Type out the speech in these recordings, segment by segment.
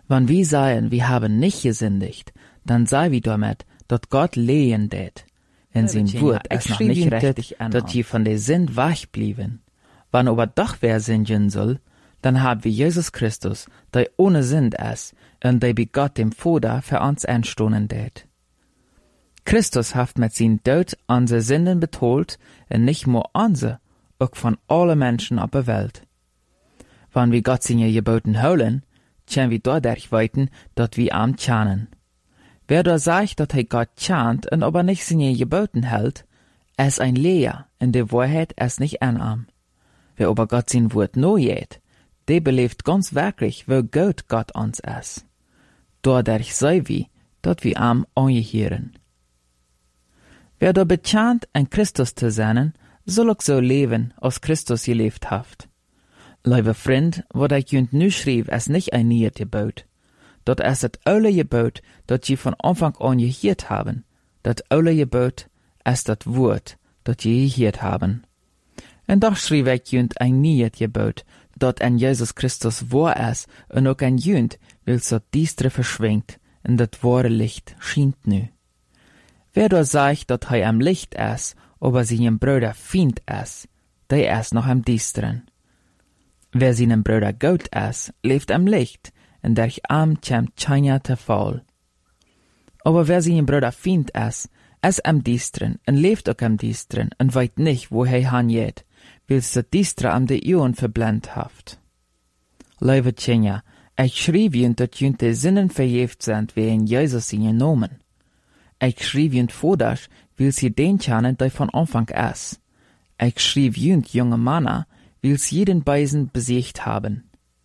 Wann wir sagen, wir haben nicht gesündigt, dann sei wir damit, dass Gott lehen det. In sein Wort es noch nicht richtig, dass je von der Sünd wegblieben. Wann aber doch wer sündigen soll, dann haben wir Jesus Christus, der ohne Sünd ist, und der bei Gott dem Vater für uns einstoßen det. Christus hat mit seinem Tod unsere Sünden betont, und nicht nur unsere, auch von allen Menschen auf der Welt. Wenn wir Gott seine Geboten holen, können wir dadurch weiten, dass wir ihm tjanen. Wer da sagt, dass Gott tjant und aber nicht seine Geboten hält, ist ein Leer, in der Wahrheit ist nicht anarm. Wer aber Gott sein Wort no geht, der belebt ganz wirklich, wo gut Gott uns ist. Dadurch sei wir, dass wir ihm angehören. Wer da betjant, an Christus zu sein, soll auch so leben, als Christus gelebt hat. Liebe Freund, wat ich junt nu schreef, ist nicht ein neues Gebot. Dat ist das alte Gebot, das je von Anfang an gehört haben. Das alte Gebot ist das Wort, das je gehört haben. Und doch schrieb ich junt ein neues Gebot, dat an Jesus Christus wahr ist, und auch an junt, will so Diestre verschwingt, und das wahre Licht schient nu. Wer da sagt, dat am Licht ist, aber seinem Bruder Feind ist, der ist noch am Diestren. Wer seinem Bruder gut ist, lebt am Licht, und durch ihm kommt keiner zu Fall. Aber wer seinem Bruder Feind ist am Diestren, und lebt auch am Diestren, und weiß nicht, wo hingeht, weil der Diestre am de Ohren verblendet haft. Liebe Tjenja, ich schrieb ihnen, dass ihnen die Sinnen verjeft sind, wie in Jesus sie genommen. Ich schrieb ihnen vordasch, weil sie den kennen, der von Anfang ist. Ich schrieb ihnen, junge Männer, weil sie jeden Beisen besiegt haben.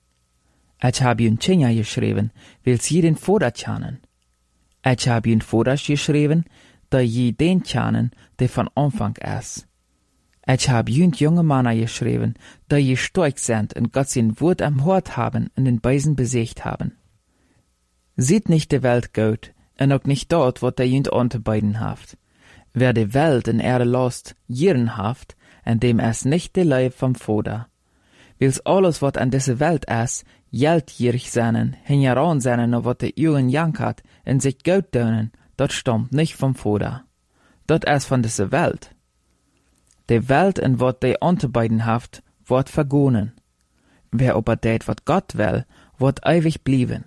Ich habe ihnen Tjenja geschrieben, weil sie jeden Vater kennen. Ich habe ihnen vordasch geschrieben, da je den kennen, der von Anfang ist. Ich habe ihnen junge Männer geschrieben, da je stark sind und Gott sein Wort am Hort haben und den Beisen besiegt haben. Sieht nicht die Welt gut, und auch nicht dort, wo der jünd unterbeiden haft. Wer die Welt in Erde lost, jieren haft, en dem es nicht die Leib vom Vater. Wils alles, wat an diese Welt ist, geldgierig seinen, hingeran seinen, und wat de Uhren jankert, en sich gut dönen, dat stammt nicht vom Vater. Dat ist von dieser Welt. Die Welt, in wat de unterbeiden haft, wird vergonen. Wer aber det, wat Gott will, wird ewig blieben.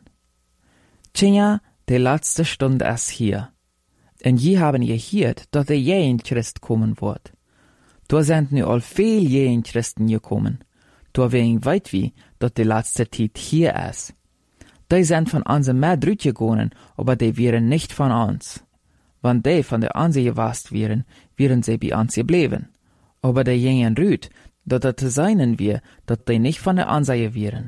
Tjenja, die letzte Stunde ist hier. Und je haben gehört, dass der jeden Christ kommen wird. Da sind nu all viel jeden Christen gekommen. Da wegen weit wie, dass die letzte Zeit hier ist. Die sind von uns mehr drüt gegangen, aber die wären nicht von uns. Wenn die von der uns gewasst wären, wären sie bei uns geblieben. Aber die gingen rüt, dass das seinen wir, dass die nicht von der uns wären.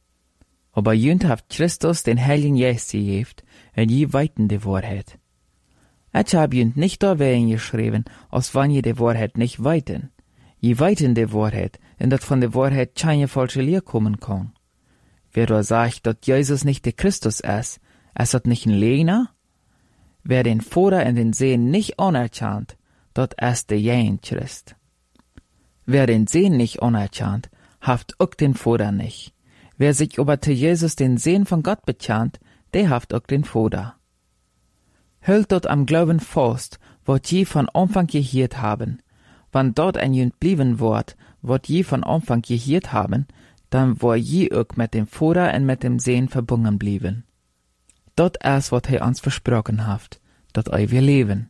Aber jünd hat Christus den Heiligen Geist gegeben, und je weiten die Wahrheit. Ich habe jünd nicht da wegen geschrieben, als wann je die Wahrheit nicht weiten. Je weiten die Wahrheit, und dass von der Wahrheit keine falsche Lehre kommen kann. Wer da sagt, dass Jesus nicht der Christus ist das nicht ein Lehner? Wer den Vater in den Sehen nicht anerkannt, das ist der jeden Christ. Wer den Sehen nicht anerkannt, haft auch den Vater nicht. Wer sich aber zu Jesus den Sehen von Gott bekannt, der haft auch den Vater. Hält dort am Glauben fest, wat je von Anfang gehört haben. Wann dort ein Jünd blieben wird, wat je von Anfang gehört haben, dann war je auch mit dem Vater und mit dem Sehen verbunden blieben. Dort ist, wat uns versprochen hat, dat wir leben.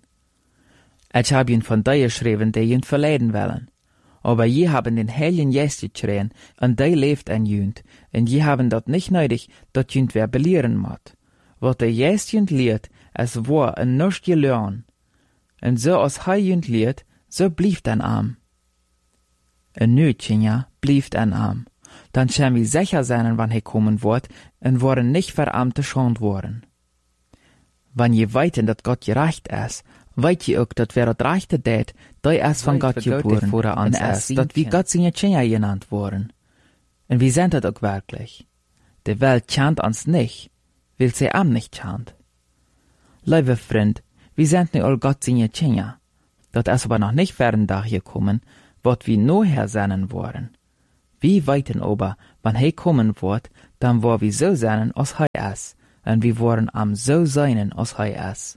Ich hab ihn von dir geschrieben, die Jünd verleiden wollen. Aber je haben den Heiligen Geist geschrien, und der lebt ein Jünd, und je haben dort nicht nötig, dat Jünd wer belehren muss. Wat der Geist Jünd lehrt, es war en nichts gelernt. Und so als Jünd lehrt, so blieft ein Arm. En nu, Tjenja, blieft ein Arm. Dann können wir sicher sein, wann kommen wird, und worden nicht verarmte schont worden. Wann je weiten, dat Gott gerecht ist, weit je auch, dat wer dat rechte det, der ist von Gott geboren, vor uns ist, dat wie Gott seine Tjenja genannt worden. Und wie sind das auch wirklich? Die Welt kennt uns nicht, will sie am nicht kennt. Liebe Freund, wir sind nu all Gott seine Tjenja. Dat ist aber noch nicht fern da gekommen, wat wir nur her seinen wollen. Wie weiten aber, wann kommen wird, dann war wir so sein, als hij is, en wir waren am so sein, als hij is.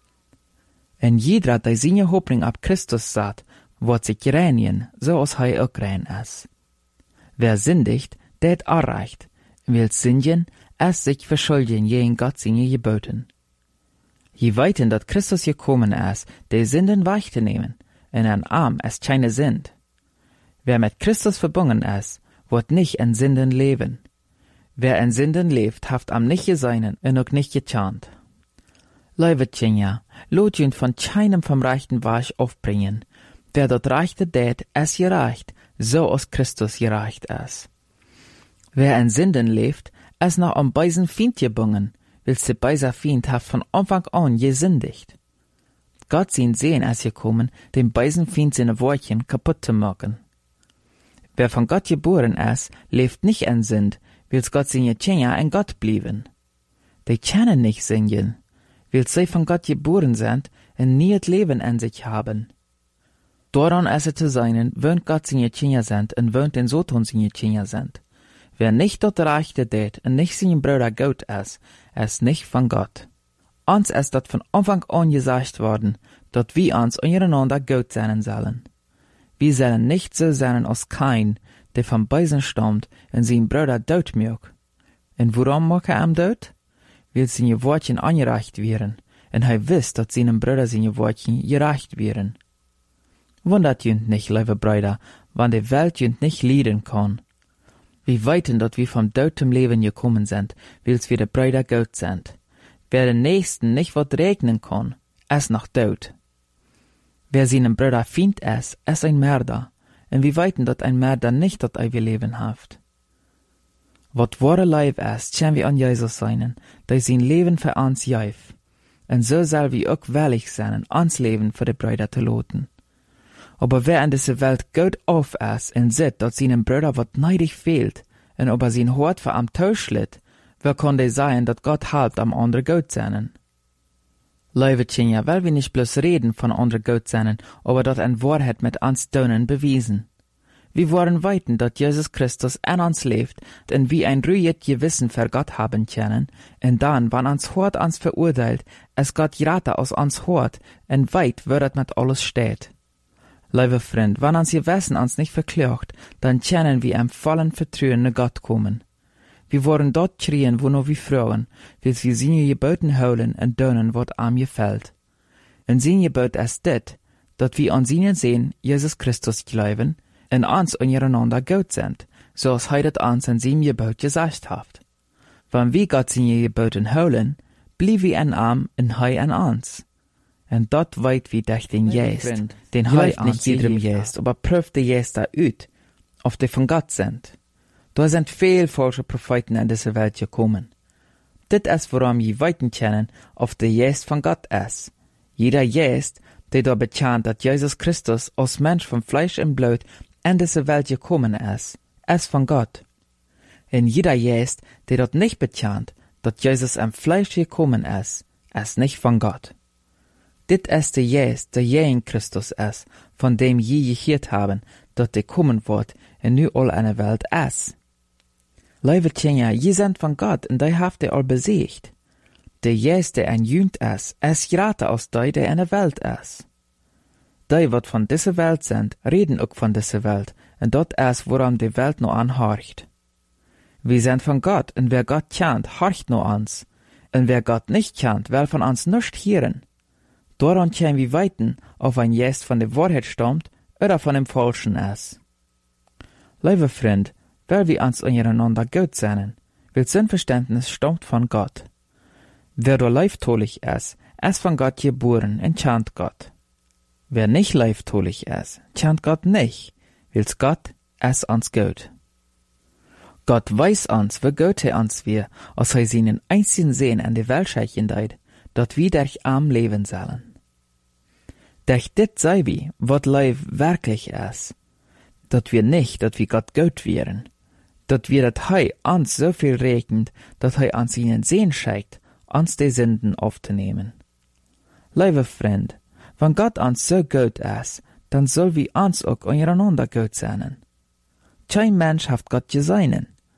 En jeder, der seine Hoffnung ab Christus sagt, wird sich reinigen, so als hij auch rein is. Wer sündigt, der hat erreicht, will sündigen, es sich verschuldigen gegen Gott seine Geboten. Je weiten, dat Christus gekommen ist, die Sünden wegzunehmen, in ein Arm es keine sind. Wer mit Christus verbunden ist, wird nicht in Sünden leben. Wer in Sünden lebt, haft am nicht geseinen und auch nicht getarnt. Liebe lot jünd von keinem vom rechten Weg aufbringen. Wer dort reichte tät, es gereicht, so als Christus gereicht ist. Wer in Sünden lebt, es noch am beisen Feind gebunden, willst der beiser Feind haft von Anfang an gesündigt. Gott sein Sehen ist gekommen, dem beisen Feind seine Wortchen kaputt zu machen. Wer von Gott geboren ist, lebt nicht in Sünd, willst Gott seine Kinder in Gott blieben. Die können nicht singen, willst sie von Gott geboren sind und nie das Leben in sich haben. Daran ist es zu sein, wenn Gott seine Kinder sind und wenn den Satan seine Kinder sind. Wer nicht dort Rechte tät und nicht sein Bruder gut ist nicht von Gott. Uns ist das von Anfang an gesagt worden, dass wir uns untereinander gut sein sollen. Wir sollen nicht so sein als Kain, der vom Beisen stammt und sein Bruder dort mag. Und warum mag ihm dort? Weil seine Wortchen angereicht werden, und er wisst, dass seinem Bruder seine Wortchen gereicht werden. Wundert jünd nicht, liebe Brüder, wann die Welt jünd nicht leiden kann. Wir weiten, dass wir vom Tod zum Leben gekommen sind, weil's wir der Brüder gut sind. Wer den Nächsten nicht wat regnen kann, ist noch tot. Wer seinem Bruder Feind ist ein Mörder, und wir weiten, dass ein Mörder nicht das ewige Leben haft. Wat wahre Leib ist, können wir an Jesus sein, der sein Leben für uns gäf. Und so soll wir auch willig sein, uns Leben für die Brüder zu loten. Aber wer in dieser Welt gut auf ist und sieht, dass seinem Bruder wat neidig fehlt, und ob sein Hort für am Tod schlitt, wer kann der sein, dass Gott halbt am anderen gut sein? Liebe Kinder, weil wir nicht bloß reden von anderen gut sein, aber dort in Wahrheit mit uns Tönen bewiesen. Wir wollen weiten, dass Jesus Christus in uns lebt, und wir ein ruhiges Gewissen für Gott haben können, und dann, wann uns Hort uns verurteilt, es Gott gerade aus uns Hort, und weit wird mit alles steht. Liebe Freund, wenn uns Gewissen uns nicht verklagt, dann können wir im vollen Vertrauen nach Gott kommen. Wir wollen dort schreien, wo nur wir fragen, weil wir seine Geboten holen und tun, was ihm gefällt. Und sein Gebot ist das, dass wir an seinen Sehen Jesus Christus glauben und uns untereinander gut sind, so als er das uns in seinem Gebot gesagt hat. Wenn wir Gott seine Geboten holen, bleiben wir in ihm und er in uns. Und dort weit wie durch den Geist, den heilt nicht jedem Geist, aber prüft der Geist da ut, ob die von Gott sind. Da sind viel falsche Propheten in diese Welt gekommen. Dit ist, warum je weiten können, ob der Geist von Gott ist. Jeder Geist, der da bekannt, dass Jesus Christus als Mensch von Fleisch und Blut in diese Welt gekommen ist von Gott. Und jeder Geist, der dort nicht bekannt, dass Jesus im Fleisch gekommen ist nicht von Gott. Dit ist der Geist, der je in Christus ist, von dem je gehört haben, dass der kommen wird und nu all eine Welt ist. Liebe Kinder, je sind von Gott und die habt ihr all besiegt. Der Geist, der ein Jünd ist gerade aus der in der Welt ist. Die, wat von dieser Welt sind, reden auch von dieser Welt, und dort ist, woran die Welt nur anhorcht. Wir sind von Gott, und wer Gott kennt, horcht nur uns, und wer Gott nicht kennt, will von uns nicht hören. Daran können wir weiten, ob ein Geist von der Wahrheit stammt oder von dem Falschen ist. Liebe Freund, weil wir uns untereinander gut sein, weil Sinnverständnis stammt von Gott. Wer da leibtolich ist von Gott geboren und kennt Gott. Wer nicht leibtolich ist, kennt Gott nicht, weil's Gott ist uns gut. Gott weiß uns, wie gut er uns wir, als er seinen einzigen Sehen an die Welt scheichen deit, dat wir durch arm leben sollen. Durch dit sei wie, wat Leib wirklich ist, dat wir nicht, dat wir Gott gut wären, dat wir dat Hei uns so viel regnet, dat Hei uns ihnen Sehen scheikt, uns die Sünden aufzunehmen. Liebe Freund, wenn Gott uns so gut ist, dann soll wir uns auch untereinander gut sein. Kein Mensch hat Gott geseinen.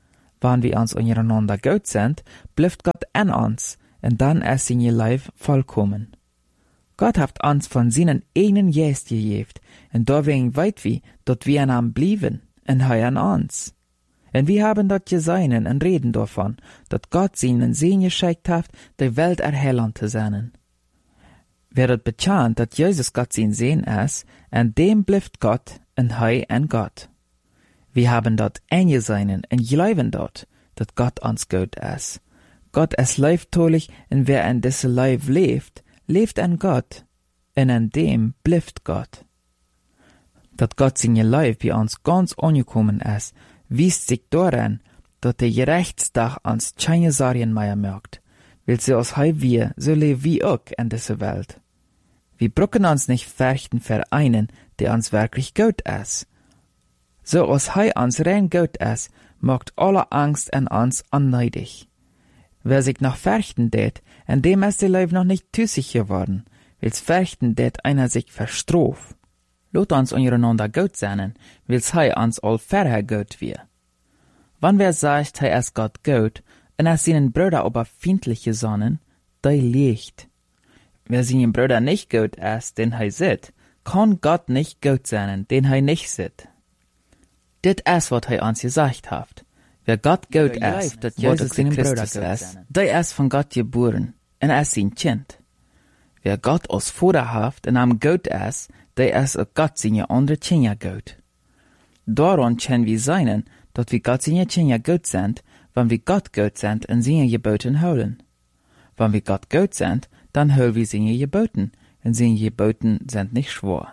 wann wir uns untereinander gut sind, bleibt Gott an uns, und dann ist sein Leib vollkommen. Gott hat uns von seinen eigenen Geist gegeben, und deswegen weit wir, dass wir an ihm blieben, und er an uns. Und wir haben dort gesehen und reden davon, dass Gott seinen Segen geschickt hat, die Welt erhellen zu sein. Wer dort bekannt, dass Jesus Gott sein Segen ist, und dem bleibt Gott, und er an Gott. Wir haben dort eingesehen und glauben dort, dass Gott uns gut ist. Gott ist leibtolich, und wer in diesem Leib lebt, lebt an Gott, und an dem bleibt Gott. Dass Gott sein Leib bei uns ganz angekommen ist, wiest sich daran, dass der Gerechtstag uns keine Sorgen mehr macht, weil sie aus wir, so leben wir auch in dieser Welt. Wir brauchen uns nicht fürchten für einen, der uns wirklich gut ist. So als uns rein gut ist, macht alle Angst an uns unneidig. Wer sich noch fürchten tät, an dem ist der Leib noch nicht tüssig geworden, weil's fürchten tät einer sich verstrof. Lot uns untereinander gut sein, weil's uns all vorher gut wir. Wann wer sagt, ist Gott gut, und seinen Brüder aber findlich gesonnen, der liegt. Wer seinen Brüder nicht gut ist, den sieht, kann Gott nicht gut sein, den nicht sieht. Dit ist, was uns gesagt hat. Wer Gott gut ist, dat Jesus Christus ist, der ist von Gott geboren, und ist sein Kind. Wer Gott als Vater hat, und am gut ist, der ist auch Gott seine andere Kinder gut. Daran können wir sein, dass wir Gott seine Kinder gut sind, wenn wir Gott gut sind und seine Geboten holen. Wenn wir Gott gut sind, dann holen wir seine Geboten, und seine Geboten sind nicht schwor.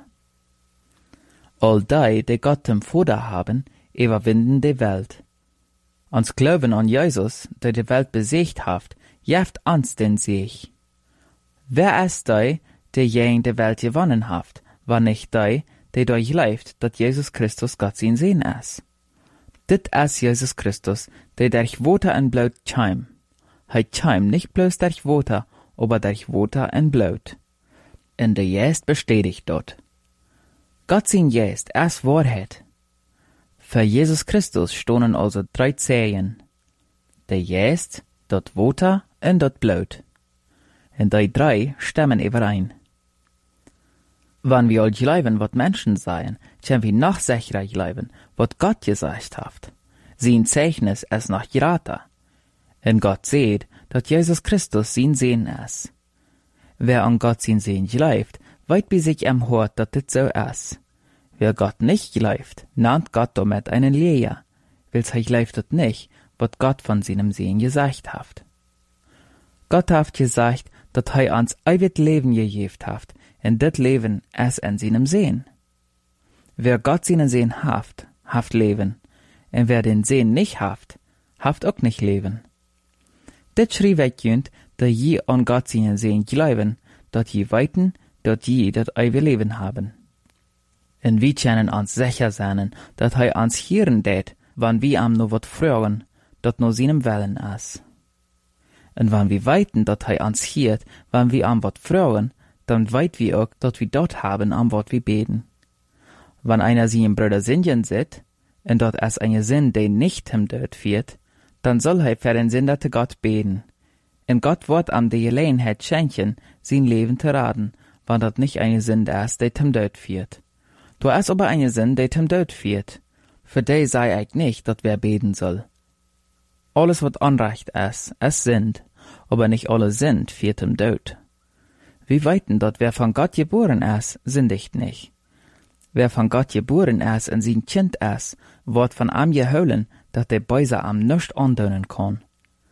All die Gott zum Vater haben, überwinden die Welt. Uns Glauben an Jesus, der die Welt besiegt hat, jeft uns den Sieg. Wer ist der gegen die Welt gewonnen hat, war nicht der durchlebt, dass Jesus Christus Gott sein Sehen ist. Dit ist Jesus Christus, der durch Wasser und Blut scheim. Scheim nicht bloß durch Wasser, aber durch Wasser und Blut. Und der Geist bestätigt dort. Gott sein Geist ist Wahrheit. Für Jesus Christus stonden also 3 Zeichen. Der Geist, dort Wasser und dort Blut. Und die 3 stimmen überein. Wenn wir all glauben, was Menschen seien, können wir noch sicherer glauben, was Gott gesagt hat. Sein Zeichnis ist noch geraten. Und Gott sieht, dass Jesus Christus sein Sehen ist. Wer an Gott sein Sehen glaubt, weiß bei sich am Hort, dass das so ist. Wer Gott nicht glaubt, nennt Gott damit einen Lehrer, weil er glaubt nicht, was Gott von seinem Sehen gesagt hat. Gott hat gesagt, dass uns ewig Leben gegeben hat, und das Leben ist in seinem Sehen. Wer Gott seinen Sehen haft Leben, und wer den Sehen nicht haft auch nicht Leben. Das schrieb ich, dass je an Gott seinen Sehen glauben, dass je weiten, dass je das ewige Leben haben. Und wir können uns sicher sein, dass uns hören tät, wenn wir am nur wat fragen, dat nur seinem Willen ist. Und wenn wir weiten, dass uns hört, wenn wir am wat fragen, dann weit wir auch, dass wir dort haben, am wat wir beten. Wenn einer seinen Bruder singen sieht, und dort ist eine Sinn, der nicht ihm dort führt, dann soll für den Sünder Gott beten. Und Gott wird am die Gelegenheit schenken, sein Leben zu raten, wenn dort nicht eine Sünde ist, der ihm dort führt. Du ist aber eine Sünde, der ihm dort führt. Für die sei ich nicht, dass wer beten soll. Alles, was Unrecht ist Sünd, aber nicht alle Sünd führt ihm dort. Wir weiten, dass wer von Gott geboren ist, sündigt nicht. Wer von Gott geboren ist und sein Kind ist, wird von ihm geholen, dass der Böse am nicht andönen kann.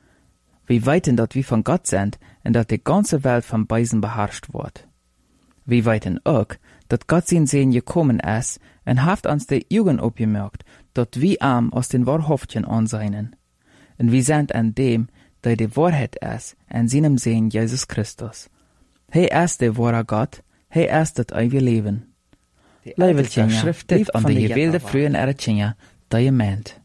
Wir weiten, dass wir von Gott sind und dass die ganze Welt vom Bösen beherrscht wird. Wir weiten auch, dass Gott sein Sehen gekommen ist und hat uns die Augen aufgemerkt, dass wir aus den Wahrhaftigen ansehen. Und wir sind an dem, der die Wahrheit ist, an seinem Sehen Jesus Christus. Ist der wahre Gott, ist das ewige Leben. Leibelchen schriftet an die gewählte frühen Erretjinga, da je meint.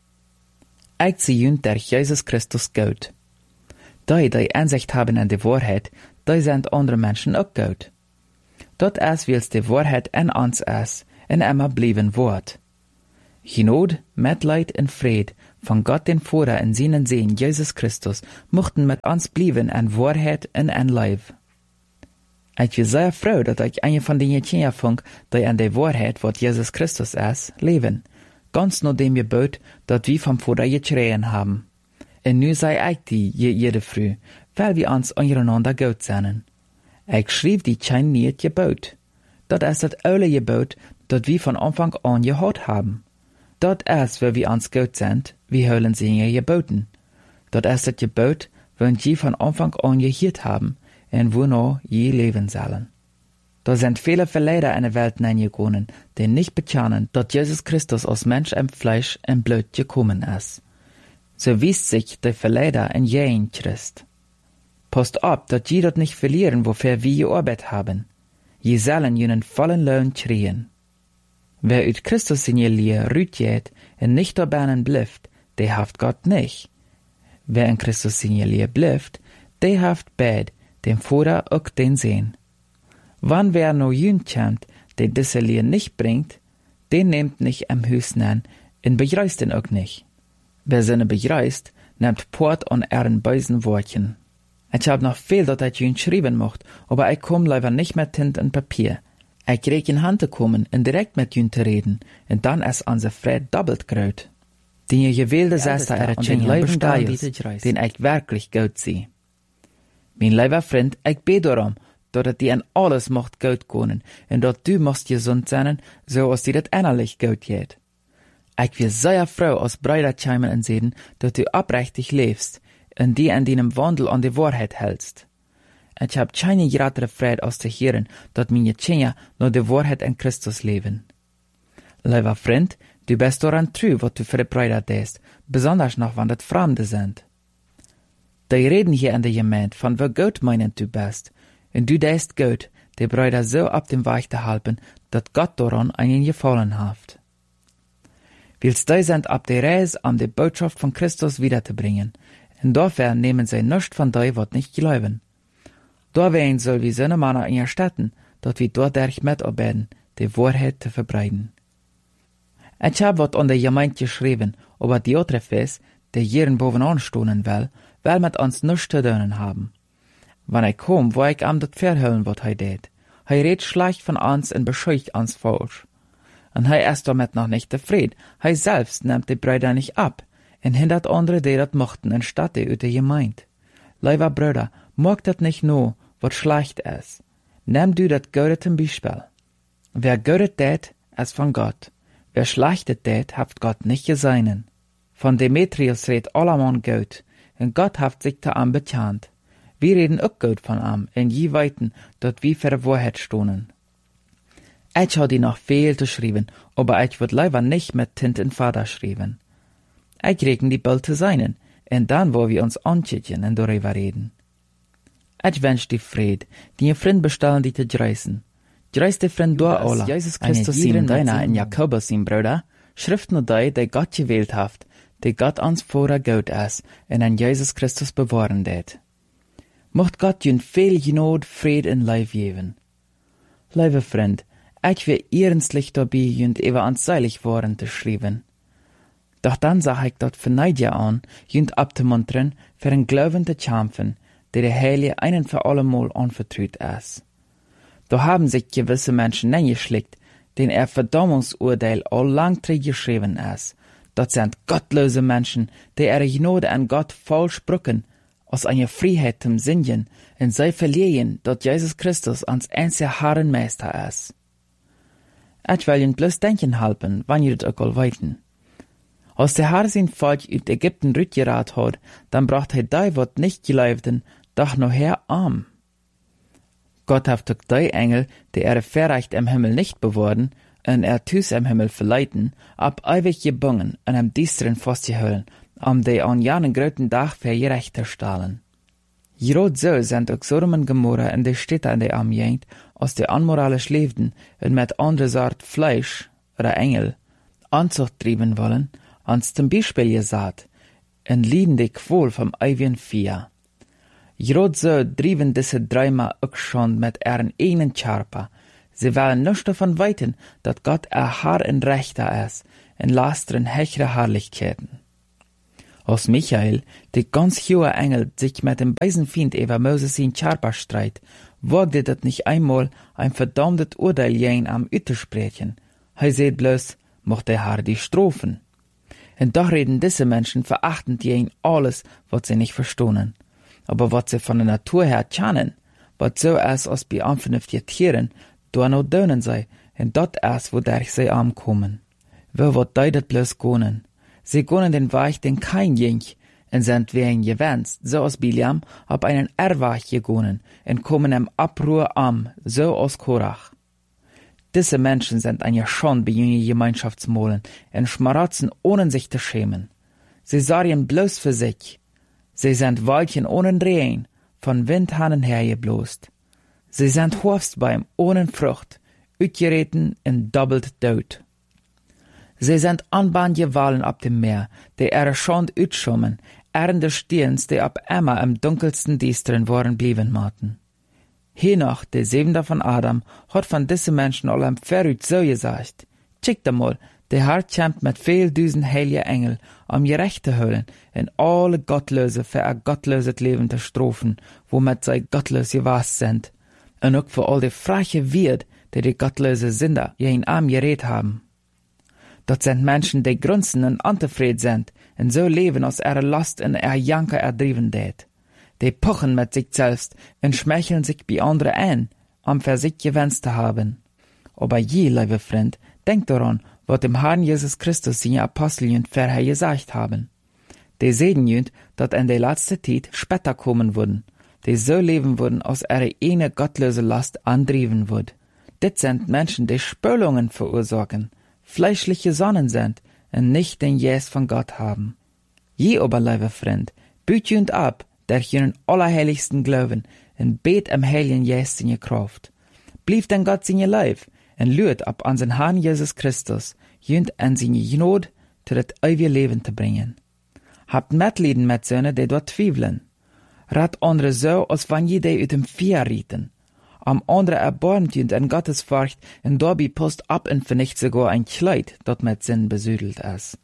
Ich sehe durch Jesus Christus gut. Die Einsicht haben an die Wahrheit, die sind andere Menschen auch gut. Dort ist, wie es die Wahrheit in uns ist, und immer blieben wird. Genot, Mitleid und Fried von Gott den Vater in seinen Sehen, Jesus Christus, mochten mit uns blieben an Wahrheit und an Leib. Ich bin sehr froh, dass ich eine von den Kindern fand, die an der Wahrheit, was Jesus Christus ist, leben. Ganz nur dem Gebot, das wir vom Vater geschrien haben. Und nu sei ich die jede Früh, weil wir uns untereinander gut sind. Ich schrieb die kein nicht Gebot. Das ist das alle Gebot, das wir von Anfang an gehört haben. Das ist, weil wir uns gut sind, wir hören sie geboten. Das ist das Gebot, wenn sie von Anfang an gehört haben, und wonach je leben sollen. Da sind viele Verleider in der Welt hineingegangen, die nicht bekennen, dass Jesus Christus aus Mensch im Fleisch und Blut gekommen ist. So wies sich der Verleider in jeden Christ. Passt ab, dass je dort nicht verlieren, wofür wir gearbeitet haben. Je sollen jenen vollen Lohn kriegen. Wer ut Christus in je Lehr rütjet und nicht dabei bleibt, der haft Gott nicht. Wer in Christus in je Lehr bleibt, der haft beid, dem Vater auch den Sehen. Wann wer no jün kommt, der diese Lehr nicht bringt, den nehmt nicht am Hüs an und begreist ihn auch nicht. Wer seine begreist, nimmt Port an ihren bösen Wortchen. Ich hab noch viel, dat ich jün schreiben mocht, aber ich komm leider nicht mit Tint und Papier. Ich krieg in Hand zu kommen und direkt mit jün zu reden, und dann ist unser Fred doppelt gröt. Den je gewählte Sester er und den Leben Gaius, den ich wirklich gut sehe. Mein lieber Freund, ich bete darum, dass dir an alles mocht gut gehen, und dass du musst gesund sein, so als dir das innerlich gut geht. Ich will sehr froh als Brüder kommen und sehen, dass du aufrichtig lebst, und die an deinem Wandel an die Wahrheit hältst. Ich hab keine größere Freude als zu hören, dass meine Kinder nur die Wahrheit in Christus leben. Lieber Freund, du bist daran treu, was du für die Brüder tust, besonders noch, wenn das Fremde sind. Die reden hier in der Gemeinde von wie gut meinend du bist, und du tust gut, die Brüder so ab dem Weg zu halten, dass Gott daran einen gefallen hat. Willst du sind ab der Reise, um die Botschaft von Christus wiederzubringen, und dafür nehmen sie nichts von dir, was nicht glauben. Dawein soll wie seine Männer in ihr Städten, dass wir dort mitarbeiten, die Wahrheit zu verbreiten. Ich hab was an der Gemeinde geschrieben, aber die andere Fest, der jeden bovenan stohlen will mit uns nichts zu tun haben. Wenn ich komm, wo ich ihm das verhüllen, was tät. Redet schlecht von uns und bescheucht uns falsch. Und ist damit noch nicht zufrieden. Selbst nimmt die Brüder nicht ab und hindert andere, die das mochten, anstatt die der Gemeinde. Lieber Brüder, mag das nicht nur, was schlecht ist. Nimm du das Gute zum Beispiel. Wer Gute tät, ist von Gott. Wer Schlechtes tät, haft Gott nicht geseinen. Von Demetrius redet allemann gut, und Gott haft sich da am bekannt. Wir reden auch gut von ihm, und je weiten, dort wir für die Wahrheit stohnen. Ich hab die noch viel zu schreiben, aber ich würd lieber nicht mit Tint und Vater schreiben. Ich regen die bald zu seinen, und dann, wo wir uns anschütteln und darüber reden. Ich wünsch die Fried, die ihr Freund bestellen, die zu dreisen. Dreist die Freund durch alle, Jesus Christus ihm deiner in Jakobus ihm Bruder, schrift nur die Gott gewählt haft, die Gott uns vorher gut ist, und an Jesus Christus bewahren det. Mocht Gott jün viel Gnade, Fried und Leib geben. Liebe Freund, ich will ernstlich dabei jünd über uns seilig worden zu schreiben. Doch dann sag ich dort für Neidja an, jünd abzumuntern, für den Glauben zu kämpfen, der Heilige einen für allemal anvertraut ist. Da haben sich gewisse Menschen eingeschlickt, denen Verdammungsurteil all lang geschrieben ist. Das sind gottlose Menschen, die ihre Gnade an Gott falsch brücken, aus einer Freiheit zum Sinnen, und sie verlieren, dass Jesus Christus ans einzige Herren Meister ist. Ich will ihnen bloß denken helfen, wann ihr das auch weiten. Als der Herr sein Volk aus Ägypten rückgerat hat, dann bracht die, wat nicht geleibten, doch noch her arm. Gott hat durch die Engel, die verreicht im Himmel nicht bewahren, und tüs im Himmel verleiten, ab ewig gebungen und am Düsteren festzuhalten, die an janen gröten Tag für gerecht zu stellen. Gerade so sind auch Sodom und Gomorra in die Städte in der Gegend, als die unmoralisch lebten und mit anderer Sort Fleisch oder Engel Anzucht trieben wollen, ans zum Beispiel gesagt, und lieden die Qual vom ewigen Vieh. Gerade so trieben diese dreimal auch schon mit ihren eigenen Körper. Sie wollen nicht davon weiten, dass Gott ein Herr und Rechter ist, in lasteren höchere Herrlichkeiten. Als Michael, der ganz hohe Engel, sich mit dem bösen Feind über Moses in Charpa streit, wagte das nicht einmal ein verdammtes Urteil jen am Uitersprechen. Hij seht bloß, mocht der Herr die Strophen. Und doch reden diese Menschen verachtend jen alles, was sie nicht verstohnen. Aber was sie von der Natur her kennen, was so als bei anvernünftigen Tieren, da noch dönen sei, und dat erst, wodurch sie ankommen. Wo wird das bloß gonen? Sie gonen den Weg, den kein jink, und sind wie ein gewänscht, so als Biliam, ab einen Erwach gegonen, und kommen im Abruhr am, so als Korach. Diese Menschen sind eine Schande bei jenen Gemeinschaftsmolen, und schmaratzen, ohne sich zu schämen. Sie sorgen bloß für sich. Sie sind Weilchen ohne Drehen, von Windhannen hergeblost. Sie sind Horstbeim ohne Frucht, utgereten und doppelt tot. Sie sind Anbahngewalen ab dem Meer, die ihre Schande utschummen, Ernde Stirns, die ab immer im dunkelsten Düsteren waren blieben maten. Henoch, der Siebente von Adam, hat von diesen Menschen allem verrückt so gesagt: Chickt einmal, der Herr kämpft mit viel Düsen heiligen Engel, ihr Recht zu holen, in alle Gottlöse für ein gottlöses Leben zu strafen, womit sie gottlos gewasst sind, und auch für all die freche Wirt, die gottlöse Sünder ihren Arm gerät haben. Dat sind Menschen, die grunzen und unzufrieden sind, und so leben aus ihrer Last und ihrer Janker erdrieben det. Die pochen mit sich selbst und schmeicheln sich bei anderen ein, für sich gewünscht zu haben. Aber je, liebe Freund, denkt daran, was dem Herrn Jesus Christus seine Apostel vorher gesagt haben. Die sehen jünd, dat in der letzten Zeit später kommen würden, die so leben würden, aus ihrer eine gottlose Last andrieben würd. Dit sind Menschen, die Spölungen verursachen, fleischliche Sonnen sind und nicht den Geist von Gott haben. Je aber, liebe Freund, büt jünd ab, der jenen allerheiligsten Glauben, und bet am heiligen Geist in je Kraft. Blieb denn Gott in je Leib, und lüht ab an den Herrn Jesus Christus, jünd an seine Gnade, zu das ewige Leben zu bringen. Habt Mitleiden mit Söhne, die dort zweifeln. Rat andere so, als wenn je die ut dem Vier rieten. Am andere erbarmt jünd an Gottes Furcht, und dabei post ab und vernicht sogar ein Kleid, dat mit Sinn besüdelt ist.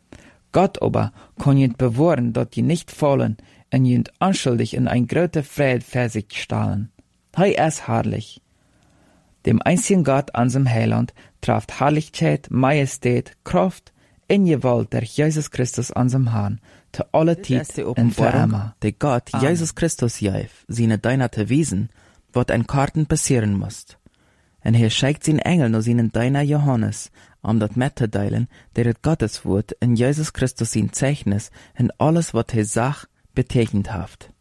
Gott aber kann jünd bewahren, dat je nicht fallen, und jünd anschuldig in ein große Freude für sich stahlen. Hei ist herrlich. Dem einzigen Gott an seinem Heiland traft Herrlichkeit, Majestät, Kraft, in Gewalt der Jesus Christus an seinem Herrn, zu alle Zeit und für immer. Der Gott, Jesus Christus, jeif, seine Deiner zu wiesen, wat ein Karten passieren muss. Und hier schickt sein Engel nur seinen Deiner Johannes, dat mitzuteilen, der het Gottes Wort in Jesus Christus sein Zeichnis und alles, wat er sagt, betekend haft.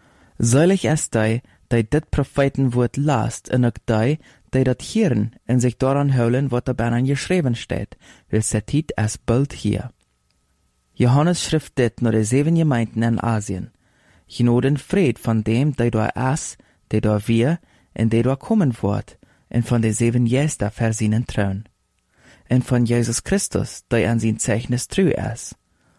Selig ist die dit Prophetenwort lasst, und auch die dat hören und sich daran holen, wat dabei geschrieben steht, weil se Zeit es bald hier. Johannes schrift dit nur die 7 Gemeinden in Asien. Genau den Fried von dem, der da ist, der da wir, und der da kommen wird, und von den 7 Geister für seinen Thron. Und von Jesus Christus, der an sein Zeichnis treu ist.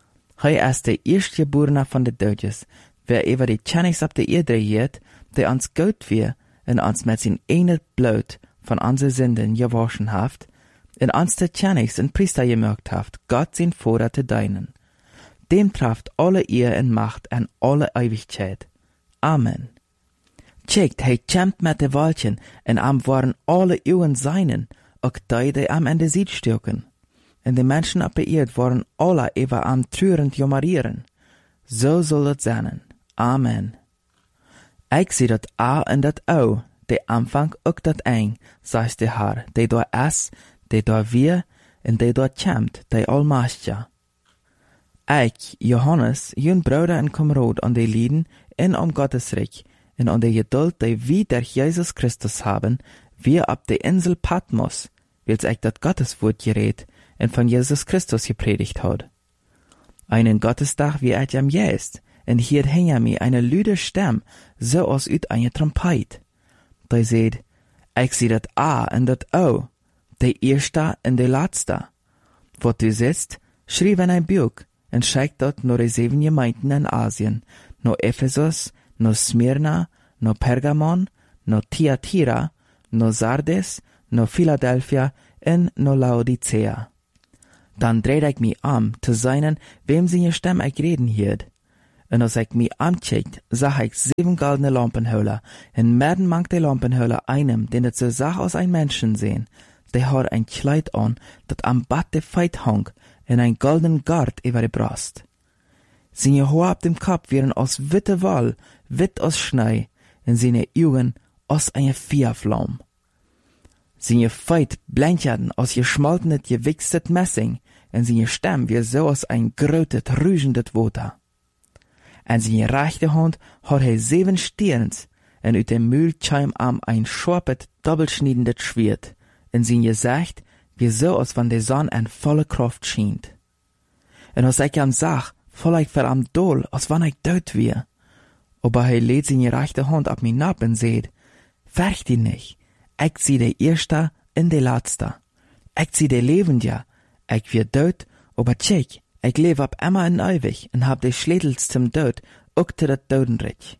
Hij ist der Erstgeborene von den Deutsches, wer über die Tschennigs ab der Erde hielt, der uns Gott wir und uns mit sein eigenes Blut von unseren Sünden gewaschen haft, und uns der Tschennigs und Priester gemacht haft, Gott sein Vater zu dienen. Dem traft alle Ehr und Macht an alle Ewigkeit. Amen. Checkt, hij kämpft mit den Waldchen, und am waren alle Ewen seinen, auch die am Ende Sied stürken. Und die Menschen ab der Erde waren alle über am trürend jamarieren. So soll es sein. Amen. Ich seh dat A und dat O, der Anfang auch dat Ein, sagt der Herr, der da ist, der da wir, und der da kämpft, der Allmächtige. Ich, Johannes, jün Bruder und Kamerad an die Lieden in Gottes Reich, und an der Geduld, die wir durch Jesus Christus haben, wir ab der Insel Patmos, wills ich dat Gotteswort gerät, und von Jesus Christus gepredigt hat. Einen Gottestag wie ich am jest, und hier hinter mir eine lüde Stimme, so als ut eine Trompet. Da seht, ich seh dat A und dat O, der Erste und der Letzte. Wo du sitzt, schrieb in ein Buch, und schickt dort nur die 7 Gemeinden in Asien, no Ephesus, no Smyrna, no Pergamon, no Thyatira, no Sardes, no Philadelphia und no Laodicea. Dan dreed ik mij om te zijnen wem zijn stem ik reden hield. En als ik mij omkijkt, zag ik 7 goldene lampenhuilen. En midden mang die lampenhuilen einem, den het zo zag als een mensen zijn. Die had een kleid aan, dat am bad de feit hang, en een golden gard over de brust. Zijn haar op dem kop waren als witte wol, wit als Schnee, en zijn ogen als een vuurvlam. Zijn feit blendjaden als geschmoltenet gewichtet Messing, en zijn stem weer zo als een grotet, ruizendet water. En zijn rechte hand had hij 7 sterns, en uit dem Mühl kwam am ein scharpet, doppelschniedendet Schwert, en zijn gezicht wie zo als van de zon en volle kracht schijnt. En als ik hem zag, val ik voor am dol, als wanneer ik dood weer. Aber hij leed zijn rechte hand op mijn nap en zei, Fürcht die nicht, ik zie de eerste en de laatste. Ik zie de levende, ik weer dood, aber check, ik leef op immer en eeuwig en hab de schledels zum dood, ook te dat dodenrich.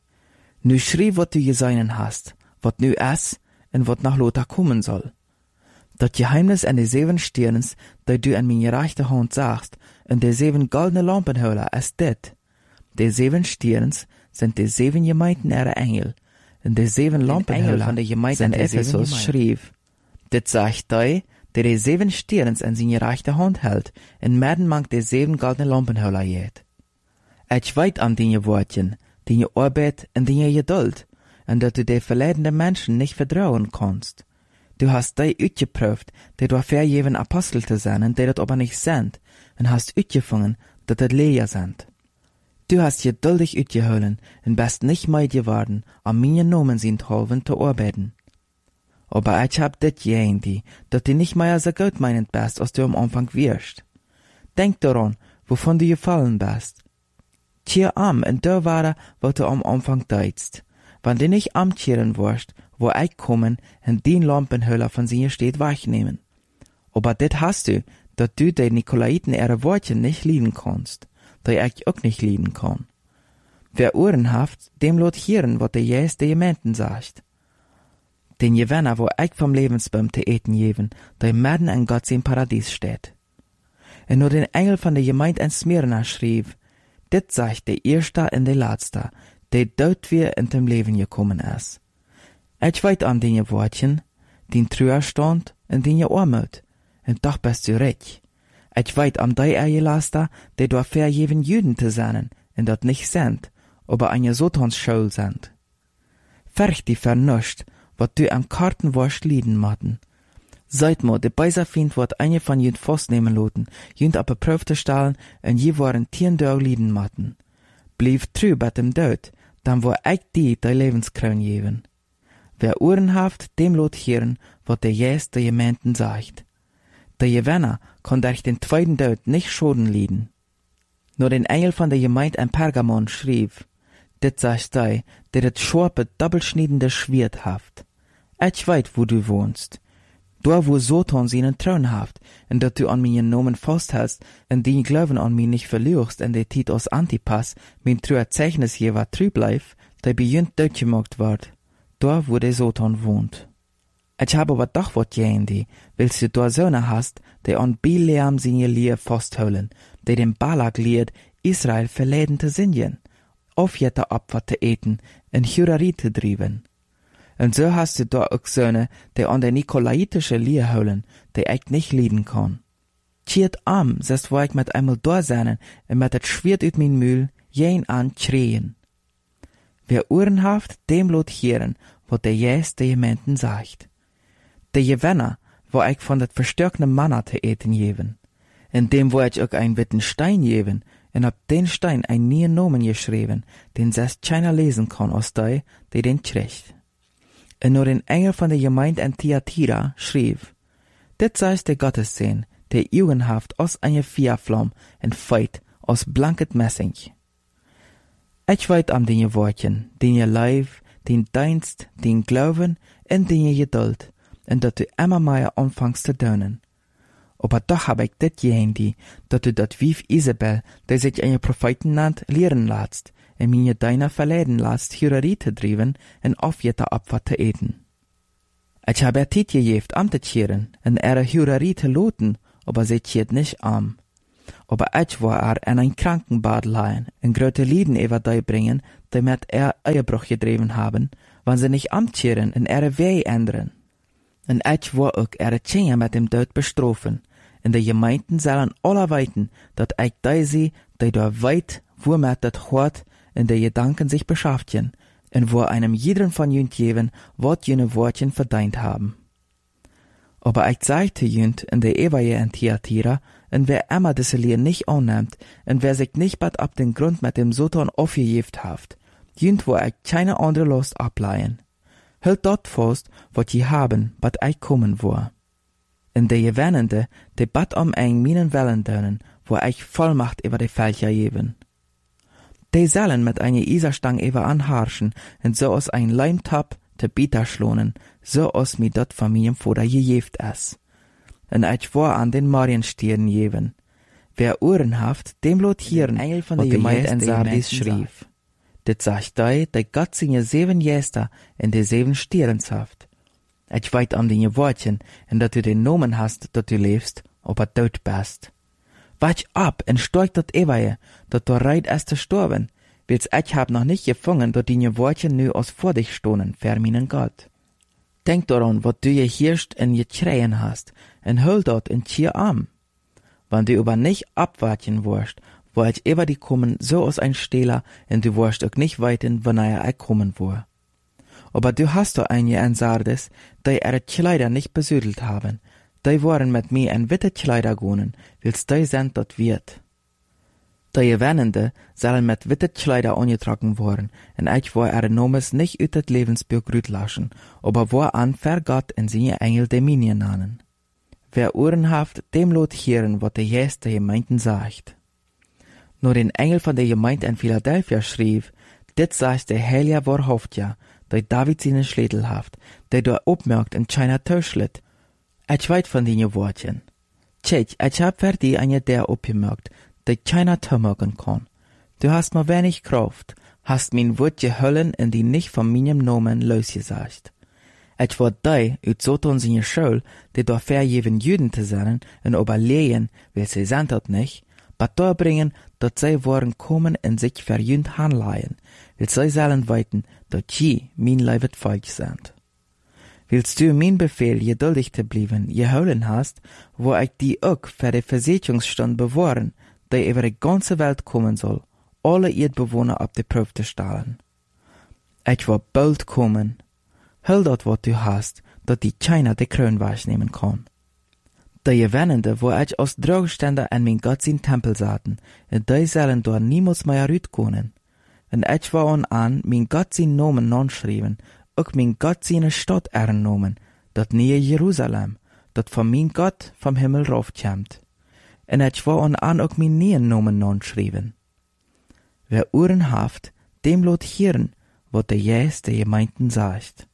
Nu schrie wat du geseinen hast, wat nu is en wat nog later kommen soll. Dat Geheimnis en de 7 Sterns, dat du an mijn rechte hand zagst, en de 7 goldene lampenhuilen is dit. De 7 Sterns sind de 7 Gemeinden ihrer Engel, en de 7 lampenhuilen van de gemeente in Ephesus schreef. Dit zegt hij, die de 7 Sterns in zijn rechte hand hält, en midden mang de 7 goldene lampenhuilen jet. Ik weet aan die woordjen, die arbeid en die geduld, en dat du de verleidende Menschen nicht vertrauen kannst. Du hast die uitgeprüft, die du vergeven Apostel te zijn, die dat aber nicht sind, en hast uitgefangen, dat het Lehrer sind. Du hast geduldig uitgeholen, en bist nicht mehr geworden, am meine Nomen sind halven te arbeiten. Aber ich hab dit die, dat du nicht mehr so gut meinend bist, als du am Anfang wirst. Denk daran, wovon du gefallen bist. Kehr am, en da war wat du am Anfang deitst. Wann du nicht amkehren wirst, wo ich kommen, en die Lampenhüller von sie steht wegnehmen. Aber dit hast du, dat du de Nikolaiten ihre Wortchen nicht lieben kannst, die ich auch nicht lieben kann. Wer Ohren haft, dem lot hören, wat der Jes de Gemeinden sagt. Den Gewinner, wo ich vom Lebensbaum te eten jeven, der midden in Gott sein Paradies steht. En nur den Engel von der Gemeinde in Smyrna schrieb, dit sagt der Erste en der Letzte, der dort wir in dem Leben gekommen ist. Ich weet an die Wortchen, den Trüerstand en den Armut, en doch bist du recht. Ich weet an die Eierlaster, die du vergeben Juden zu sein, en dat nicht sind, aber eine Satansschule sind. Fürcht die vernuscht, wat du am Kartenwurst lieden matten. Seit mo, de beiser Find wat eine von jünd festnehmen loten, jünd ab beprüfte stellen, en je waren 10 Tage lieden matten. Blieb trü bei dem Död, dann wo ich die Lebenskroon geven. Wer Ohren haft, dem lot hören, wat der Jes der Gemeinden sagt. Der Gewinner kann durch den zweiten Tod nicht Schaden leiden. Nur den Engel von der Gemeinde in Pergamon schrieb, dit sagt der das scharpe, doppelschniedende Schwert haft. Ich weet, wo du wohnst. Da, wo Satan seinen Thron haft, und dat du an meinen Namen festhältst, und den Glauben an mich nicht verlierst, und der Tit aus Antipas, mein treuer Zeichnis hier war trü bleif, der bejünt durchgemacht ward, da, wo der Satan wohnt. Ich habe aber doch wat die, willst du da Söhne hast, die an Bileam seine Lehre festholen, die dem Balak lehrt, Israel verleiden zu singen, aufjette Opfer zu eten, und Hurerei zu drieben. Und so hast du da auch Söhne, die an der nikolaitische Lehre holen, die ich nicht lieben kann. Chiert am, sest wo ich mit einmal da sein, und mit das Schwert ut mein Mühl, jen an schreien. Wer Ohren haft, dem lot hören, wat der Jes der Gemeinden sagt. Der Gewinner, wo ich von dat verstärkten Manna te eten jeven. In dem wo ich auch ein witten Stein jeven, und ab den Stein ein neuen Namen geschrieben, den selbst keiner lesen kann aus die den kriegt. Und nur den Engel von der Gemeinde in Thyatira schrieb, dit sei der Gottessohn, der Augen haft aus einer Feuerflamme und Feit aus blanket Messing. Ich weet an den Wortchen, den je Leib, den Dienst, den Glauben und den je Geduld, und dat du immer mehr anfängst zu dönen. Aber doch hab ich dit die, dat du dat Wief Isabel, der sich einen Propheten nannt, lehren lässt, und mir deiner verleiden lässt, Hurerei zu driven und aufjette Opfer zu eten. Ich hab Tit gegeft am zu kehren, und Hurerei zu loten, aber sie tjiet nicht arm. Aber ich war in ein Krankenbad leihen, in grote Lieden über die bringen, die mit Ehebruch gedreven haben, wann sie nicht amtieren in ihre Weh ändern. Und ich war auch ihre Kinder mit dem Tod bestrafen. In der Gemeinden sollen alle weiten, dat ich die sie, die da weit, wo mit dat Hort in der Gedanken sich beschäftigen, und wo einem jeden von jünt geben, wat jene Wortchen verdient haben. Aber ich sagte jünt in der Evaje in Thyatira, und wer immer diese Lehre nicht annimmt, und wer sich nicht bald ab den Grund mit dem Satan aufgejeft haft, jünt wo ich keine andere Lust ableihen. Hält dort fast, wat je haben, bad ich kommen war. In der Gewennende, die bad eng meinen Wellen dönen, wo ich Vollmacht über die Fälcher geben. Die sollen mit einer Iserstang über anharschen, und so aus ein Leimtab te Bieter schlonen, so aus mi dort von meinem Vater gejeft es. Und ich war an den Marienstieren geben. Wer Ohren haft, dem lot hieren, von der Gemeinde in Sardis schrieb. Dit sagt die Gott seine 7 Jäster in die 7 Stieren haft. Ich weit an deine Wortchen, und dat du den Nomen hast, dat du lebst, aber tot bist. Wach ab und steig dort Ewaie, dat du reit erst gestorben, wils ich hab noch nicht gefangen, dat deine Wortchen nu aus vor dich stohnen, verminen Gott. Denk daran, wat du je hirst und je schreien hast, und hol dort in Tier arm. Wann du aber nicht abwarten wirst, wo ich über die kommen, so aus ein Stehler, und du wirst auch nicht weiten, wann ich kommen war. Aber du hast doch einige in Sardes, die ihre Kleider nicht besüdelt haben, die waren mit mir in witte Kleider gonen, wils die sind dort wird. Die Gewennende sollen mit witte Kleider angetragen worden, und ich war ihre Nomes nicht ut das Lebensbuch grüt laschen, aber war an ver Gott in seine Engel Dominien nannen. Wer Ohren haft, dem lot hieren, wat der Jes der Gemeinden sagt. Nur den Engel von der Gemeinde in Philadelphia schrieb, dit sagt der Heilige Wahrhaftiger, der David seinen Schädel haft, der da obmerkt in China Töschlit. Ich weit von den Wortchen. Tschech, ich hab für die eine der obgemerkt, der China tömerken kann. Du hast mir wenig Kraft, hast mein Wort gehöllen und die nicht von meinem Namen losgesagt. Ich war die, ut Satan seine Schuld, die da verjeven Juden zu sein und überlegen, weil sie sind dort nicht, but da bringen, dat sie wollen kommen und sich verjünd hanleihen, weil sie sollen weiten, dat je mein Leivet Volk sind. Willst du mein Befehl geduldig zu bleiben, geholen hast, wo ich die auch für die Versicherungsstand bewahren, die über die ganze Welt kommen soll, alle Erdbewohner auf die Probe zu stellen. Ich war bald kommen. Hol dort, was du hast, dat die China die Krön wahrnehmen kann. Die Gewennende, wo ich als Drogständer an mein Gott sein Tempel saßen, und die sollen dort niemals mehr rütkonen. Und ich war an mein Gott sein Namen nonschrieben, auch mein Gott seine Stadt ernomen, dat nähe Jerusalem, dat von mein Gott vom Himmel raufkommt. Und ich war an auch mein neuen Namen nonschrieben. Wer Ohren haft, dem lot hieren, wat der Jes der Gemeinden sagt.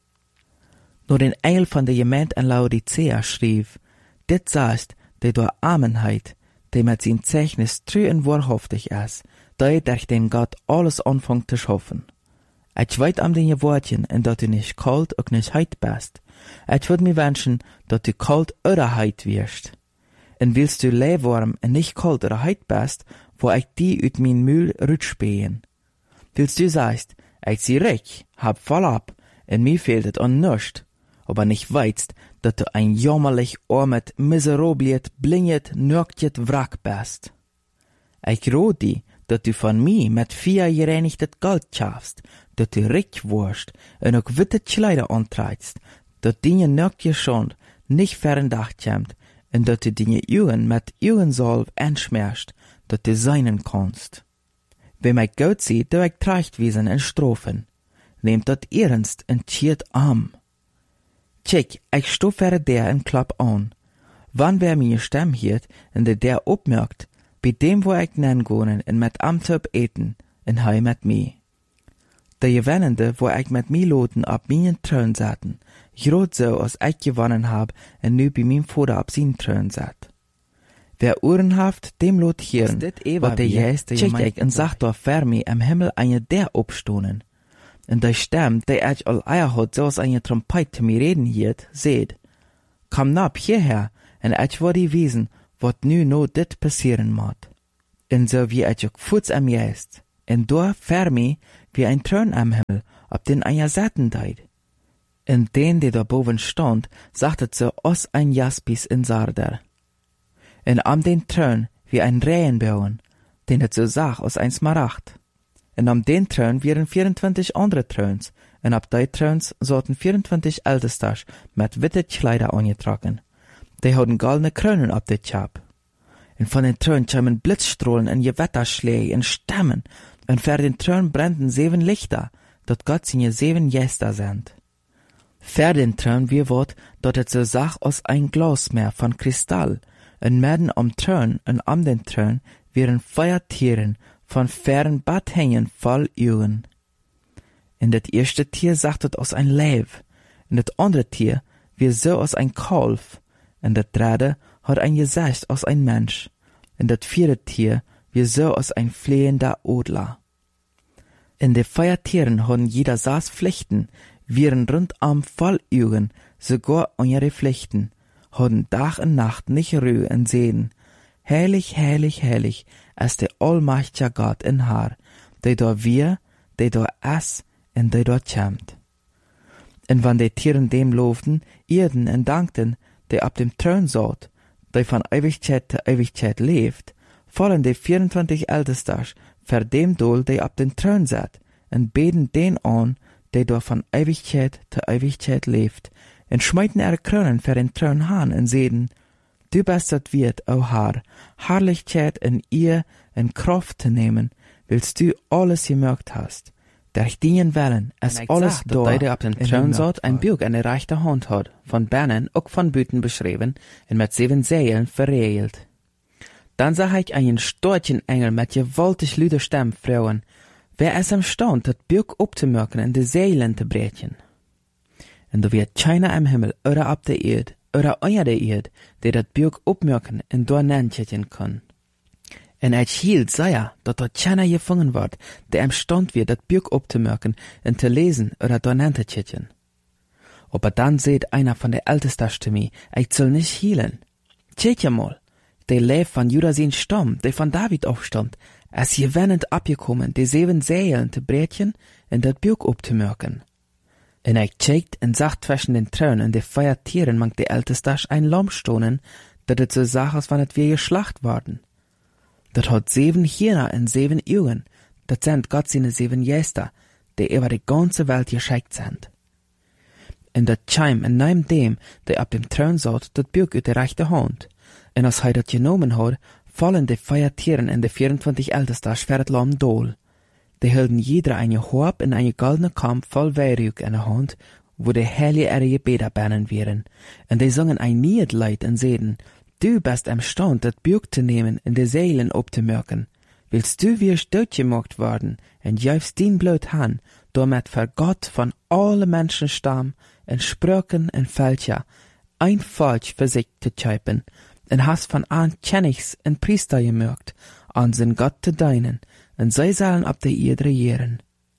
Nur den Engel von der Gemeinde in Laodicea schrieb, dit sagt, der durch Armenheit, der mit sein Zeichnis treu und wahrhaftig ist, der durch den Gott alles anfängt zu schaffen. Ich weit am den Wortchen, und dat du nicht kalt und nicht heit bist. Ich würd mir wünschen, dat du kalt oder heit wirst. Und willst du lewarm und nicht kalt oder heit bist, wo ich die ut mein Mühl rütschpähen. Willst du sagst, ich sie reich, hab voll ab, und mir fehlt es an nischt, aber nicht weißt, dat du ein jammerlich armet, miserabliet, blinget, nöktjet Wrack bist. Ich rot die, dat du von mir mit 4 gereinigtes Gold schaffst, dat du reich wirst und auch witte Kleider antreibst, dat deine nöktje Schand nicht verdacht kommt und dat du deine Augen mit Augensalb entschmerst, dat du seinen kannst. Wenn mein Gott sieht, du ich Trachtwesen und Strophen, nehmt dat ernst und schiert arm. Check, ich stoffere der en Klapp an. Wann wer mir Stimme hiert, und der opmerkt, bei dem wo ich nengonen und mit Amtop eten, und hei mit mi. Der Gewennende, wo ich mit mi loten ab meinen Thron satten, grot so, als ich gewonnen hab, und nu bei meinem Vater ab sein Thron sat. Wer Ohren haft, dem lot hieren, wat der Jes der Gemeinde und sagt doch für mi am Himmel eine der obstohnen. Und die Stimme, die ich all Eier hat, so als eine Trompete zu mir reden hielt, seht, komm nab hierher, en ich word die wiesen, wat nu no dit passieren moet. En so wie ich ook voets am Geist, en door fermi wie ein Thron am Himmel, ob den ein Jasaten deid. En den, der da boven stond, sagte zu os ein Jaspis in Sarder. En am den Thron wie ein Regenbogen, den het so sag aus ein Smaragd. En am den Thron wären 24 andere Throns, en ab die Throns sollten 24 Ältestas mit witte Kleider angetragen. Die hadden goldene Krönen ab de Chap. En von den Thron kamen Blitzstrahlen en Gewetterschläge en Stemmen, en ver den Thron brennten 7 Lichter, dat Gott seine 7 Gäste sendt. Ver den Thron wie wort, dat het so sag aus ein Glasmeer von Kristall, en midden am Thron en am den Thron wären Feuertieren von fern Bad hängen voll Augen. En dat erste Tier sagt het aus ein Lev, en dat andere Tier wie so aus ein Kalf, en dat dritte hat ein Gesicht aus ein Mensch, en dat vierte Tier wie so aus ein flehender Adler. En de Feuertieren haben jeder 6 Pflichten, wären rundam voll Augen, sogar ihre Pflichten, haben Tag und Nacht nicht Ruhe und sehen, heilig, heilig, heilig, als der allmächtige Gott in Haar, der da wir, der da es, und der da kämmt. Und wann die Tieren dem lobten, ehrten und dankten, der ab dem Thron saß, der von Ewigkeit zu Ewigkeit lebt, fallen die 24 Ältestas vor dem Dol, der ab dem Thron sat, und beten den an, der da von Ewigkeit zu Ewigkeit lebt, und schmeiten ihre Kronen vor den Thron an und sehen, du bist das Wirt, o Herr, Herrlichkeit in ihr in Kraft zu nehmen, willst du alles gemerkt hast. Durch dienen Wellen, es alles da, der ab dem Thron saß, ein Buch in der rechten Hand hat, von Bernen, auch von Büten beschrieben, und mit 7 Seelen verriegelt. Dann sah ich einen storchen Engel mit gewaltig lüder Stimme fragen, wer es imstand, das Buch abzumerken und die Seelen zu brechen. Und da wird keiner am Himmel oder ab der Erde, oder unter der Erde, der das Buch abmerken und dort nennen kann. Und ich hielt sehr, dass dort keiner gefangen wird, der imstand wird, das Buch abzumerken und zu lesen oder dort nennen zu können. Aber dann seht einer von der Ältesten zu mir, ich soll nicht hielen. Tschätja mal, der lebt von Judah sein Stamm, der von David aufstammt, es gewennend abgekommen, die 7 Seelen zu brechen und das Buch abzumerken. Und ich checkt und sagt zwischen den Thron und den Feuertieren mangt die Ältestas ein Lamm stonen, dat es so sag, als wann es wir geschlacht worden. Dat hat 7 Hirner und 7 Augen, dat sind Gott seine 7 Gäste, die über die ganze Welt geschickt sind. Und dat Chime und neben dem, der ab dem Thron saß, dat Buch ut der rechte Hand. Und als dat genommen hat, fallen die Feuertieren und die 24 Ältestas für das Lamm Dol. Die hielten jeder eine Horb in eine goldene Kamp voll Weihrauch in der Hand, wo die heilige ihre Gebete bannen wären. Und die sangen ein Niedlied und seden, du bist imstand, das Buch zu nehmen und die Seelen abzumerken. Willst du wirst gemacht worden, und jäufst din Blut han, damit für Gott von allen Menschen stamm, und Sprüchen und Fälscher, ein Falsch für sich zu schäupen, und hast von an Königs und Priester gemerkt, an sein Gott zu deinen, und sie sollen ab der Erde regieren.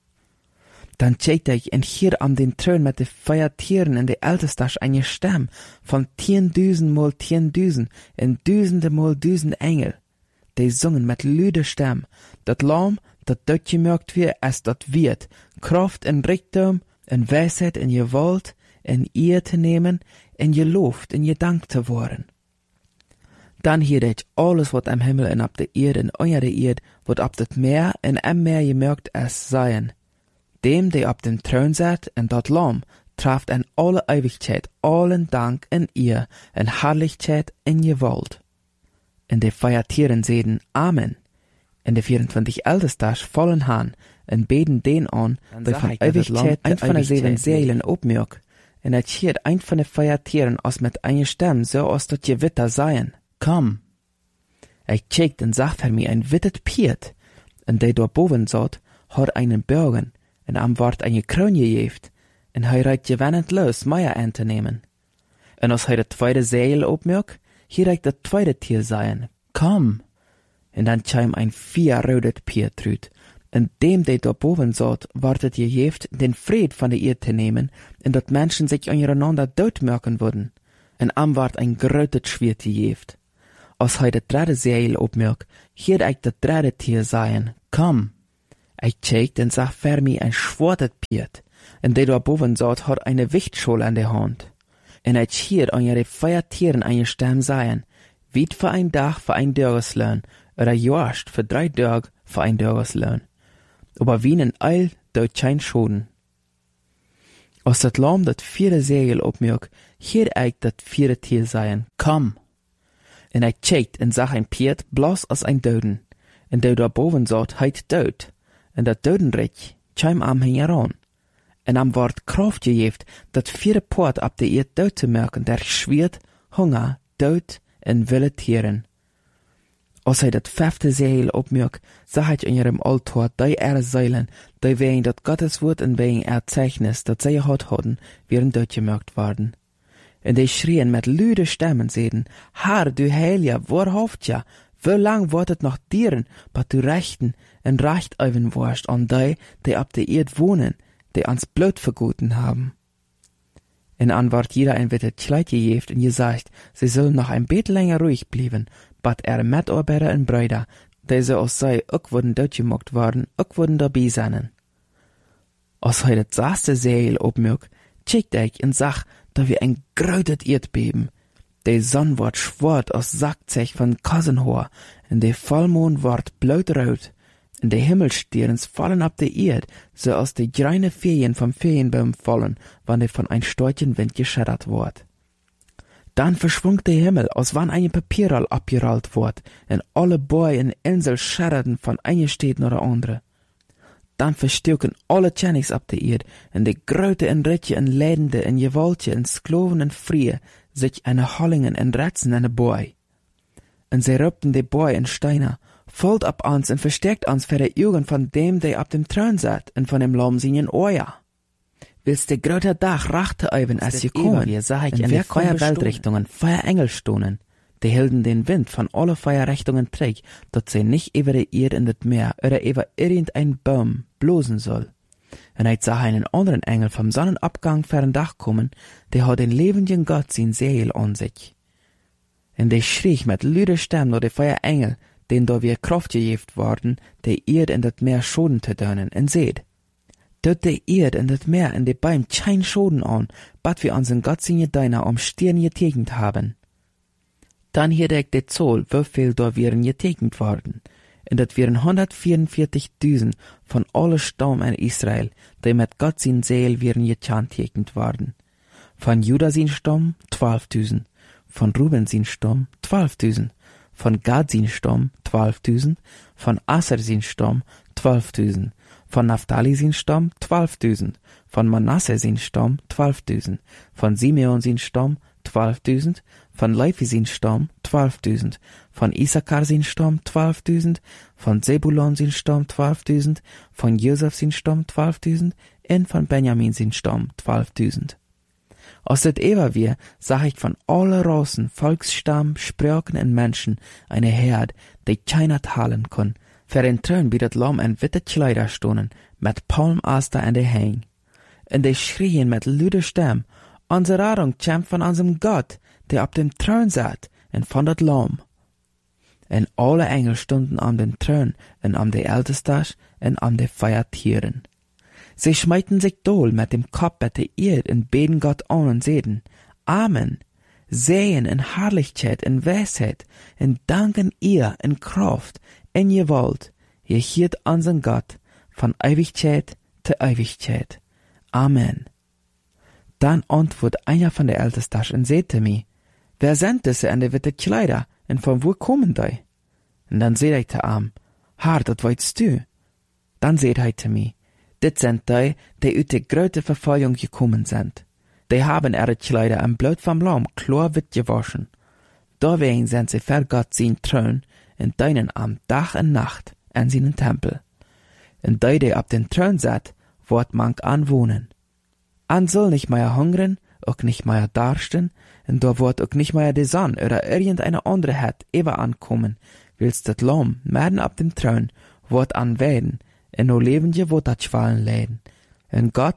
Dann checkte ich und hier an den Thron mit den Feuertieren in der Ältestas eine Stimme von 10.000 mal 10.000 und Tausende mal 1000 Engel. Die sungen mit lüder Stimme, dat Lamm, dat dort gemerkt wird, als dat wird, Kraft und Reichtum, und Weisheit und Gewalt, in ihr zu nehmen, in gelobt und gedankt zu worden. Dann hier ich alles, was am Himmel und ab der Erde und unter der Erde, wat ab das Meer und am Meer gemerkt es seien. Dem, der ab dem Thron sat und dat Lamm, traft an alle Ewigkeit allen Dank in ihr, in Herrlichkeit in Gewalt. Und die Feuertieren seden Amen. Und die 24 Ältestas fallen an und beten den an, der von Ewigkeit ein von den 7 Seelen abmerkt. Und er schiert ein von den Feuertieren aus mit einer Stimme, so aus dat Gewitter seien. Komm. Ich checkt und sagt für mir ein wittet Piet, und der dort boven satt, hat einen Bürgen, und am Wort eine Krone gejeft, und reit gewennend los, Meier anzunehmen. Und als der zweite Seil abmerkt, hier reicht das zweite Tier sein. Komm. Und dann kam ein 4 rotet Piet trüt, und dem, der dort boven satt, wartet gejeft, den Fried von der Erde zu nehmen, und dat Menschen sich untereinander dort merken würden. En am ward ein grötet Schwert gejeft. Als hij de derde zeil opmerk, hier ik de derde tier zijn, kom. Ik cheekt en zag voor mij een schwartet Piet, en die daarboven zat had eine Wichtschol an der Hand. En ik hier an jere 4 Tieren eingestemmt zijn, wit voor ein Dag voor ein Dörgeslön, oder joast voor 3 Dörg voor ein Dörgeslön. Aber wie een Eil deut kein Schoden. Als dat Lamm dat 4e Segel opmerk, hier ik dat 4e Tier zijn, kom. En ik cheekt en zag ein Piet bloß als ein Döden, en der daarboven zat heit dood, en dat Dödenrich kwam am heran. En am word kracht gegeeft dat 4e Poort op de eerd dood te merken, der schwiert, hunger, dood en wille Tieren. Als hij dat 5e Segel opmerk, zag hij in ihrem Altar die Zeilen, die wegen dat Gottes Wort en wegen Erzeichnis, dat zij gehad hadden, wären doodgemerkt worden. En die schrien met luide stemmen, zeiden, Herr, du Heilige, waarhaft ja, wie lang wordt het nog dieren, bat du rechten en recht even worst an die op de eerd wohnen, die ans Blut vergoten haben. En an ward jeder ein wittet Kleid gejeft en gesagt, sie sollen noch ein beetje länger ruhig blieben, bat Mitarbeiter en Brüder, die so als zij ook worden doodgemokt worden, ook worden dabei zijn. Als hij het 6e Segel opmerk, checkte ik en zag, da wir ein grötet Erdbeben. Die Sonne ward schwarz aus Sackzech von Kassenhoor, en de Vollmond ward blautrot, en de Himmelsterns fallen ab de Erd, so als de greine Ferien vom Ferienbaum fallen, wann de von ein storchen Wind geschädert ward. Dann verschwung der Himmel, als wann ein Papierroll abgerollt ward, en alle Bäume en Insel schäderten von eine Stadt nach der andere. Dann verstuken alle Tjennings op de eerd, en de grote en ritje en leidende en gewaltje en skloven en vrije, zich eine Hollingen en Retzen en de boy. En zij rupten de boy en steiner, volgt op ons en versteckt ons voor de ogen van dem, die op dem Thron zat, en van dem Lamm zijn oor. Wils de grote dag rachte even als je komen, en wer 4 Weltrichtungen 4 Engel stonen, die hielden den Wind von alle 4 Richtungen träg, dat sie nicht über die Erde in das Meer oder über irgendein Baum blosen soll. Und ich sah einen anderen Engel vom Sonnenabgang vor den Dach kommen, der hat den lebenden Gott sein Segel an sich. Und der schrie mit lüder Stimme nach den 4 Engel, denen da wir Kraft gegeben worden, der Erde in das Meer Schoden zu dönen, und seht, dort der Erde in das Meer in die Bäume kein Schoden an, bat wir unseren Gott seine Deiner um Stirn getegnet haben. Dann hier deckt de Zoll, wieviel da wären getegnet worden. Und dat wären 144.000 von alle Stamm in Israel, die mit Gott sein Seel wären getegnet worden. Von Juda sein Stamm 12.000, von Ruben sein Stamm 12.000, von Gad sein Stamm 12.000, von Aser sein Stamm 12.000, von Naphtali sein Stamm 12.000, von Manasse sein Stamm 12.000, von Simeon sein Stamm 12.000, von Levi sein Stamm 12.000, von Issachar sein Stamm 12.000, von Zebulon sein Stamm 12.000, von Josef sein Stamm 12.000 und von Benjamin sein Stamm 12.000. Aus det Ewa wir sah ich von alle Rassen, Volksstamm, Sprachen und Menschen eine Herd, die keiner teilen kann, für den Thron wie das Lamm en witte Kleider stonen, mit Palmaster an der Hang. Und die schrien mit lüder Stimme, unsere Rettung kommt von unserem Gott, der auf dem Thron satt, und von dat Lamm. Und alle Engel stunden an dem Thron, und an de Ältestas, und an de 4 Tieren. Sie schmeiten sich dohl mit dem Kopf at der Erd und beten Gott an und seden, Amen, sehen in Herrlichkeit und Weisheit, und danken ihr in Kraft, in Gewalt, ihr hielt unseren Gott, von Ewigkeit zu Ewigkeit. Amen. Dann antwortet einer von der Ältesten und sagte mir, wer sind diese an der witte Kleider, und von wo kommen die? Und dann sagte ich zu ihm, Herr, das weißt du. Dann sagte er zu mir, dit sind die aus der größten Verfolgung gekommen sind. Die haben ihre Kleider am Blut vom Lamm klar wit gewaschen. Deswegen sind sie für Gott sein Thron und dienen am Tag und Nacht an seinen Tempel. Und die auf den Thron sat, wird mank anwohnen. An soll nicht mehr hungern, auch nicht mehr darsten, und da wird auch nicht mehr die Sonne oder irgendeine andere Herd ever ankommen, willst das Lamm mitten auf dem Thron wird anwählen, und no lebende wird das fallen läden. Und Gott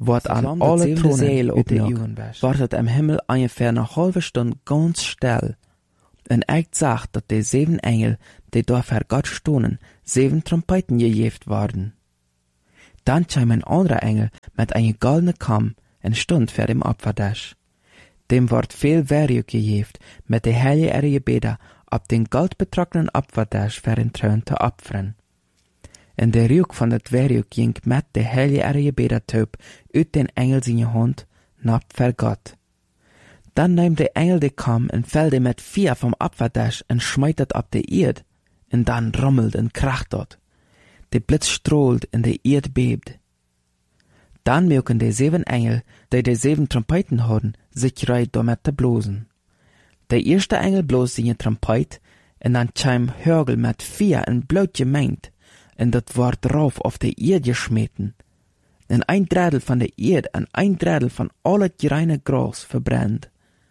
wordt aan alle tronen uitgenomen, wordt het im Himmel ungefähr eine halbe Stunde ganz still. En echt zag dat de 7 Engel, die door voor God stonden, 7 Trompeten gegeven worden. Dan kwam een andere Engel met een goldene kam en stond voor dem Opfertisch. Dem wordt veel werk gegeven met de heilige gebeden op den goldbetrokkenen Opfertisch voor een troon te opferen. En de reuk van dat werk ging met de heilige gebedatuip uit den Engel zijn hand naar voor God. Dan nam de Engel de kam en velde met 4 vom Opfertisch en smijt het op de eerd. En dan rommelt en kracht dat. De blitz stroolt en de eerd beeft. Dan merken de 7 Engel, die de 7 Trompeten hadden, zich gereed door met te blozen. De eerste Engel bloos zijn trompet, en dan kwam Hörgel met 4 en bloed gemengd, en dat wordt rauf auf de eerd gesmeten. En een drittel van de eerd en een drittel van al het reine gras verbrannt.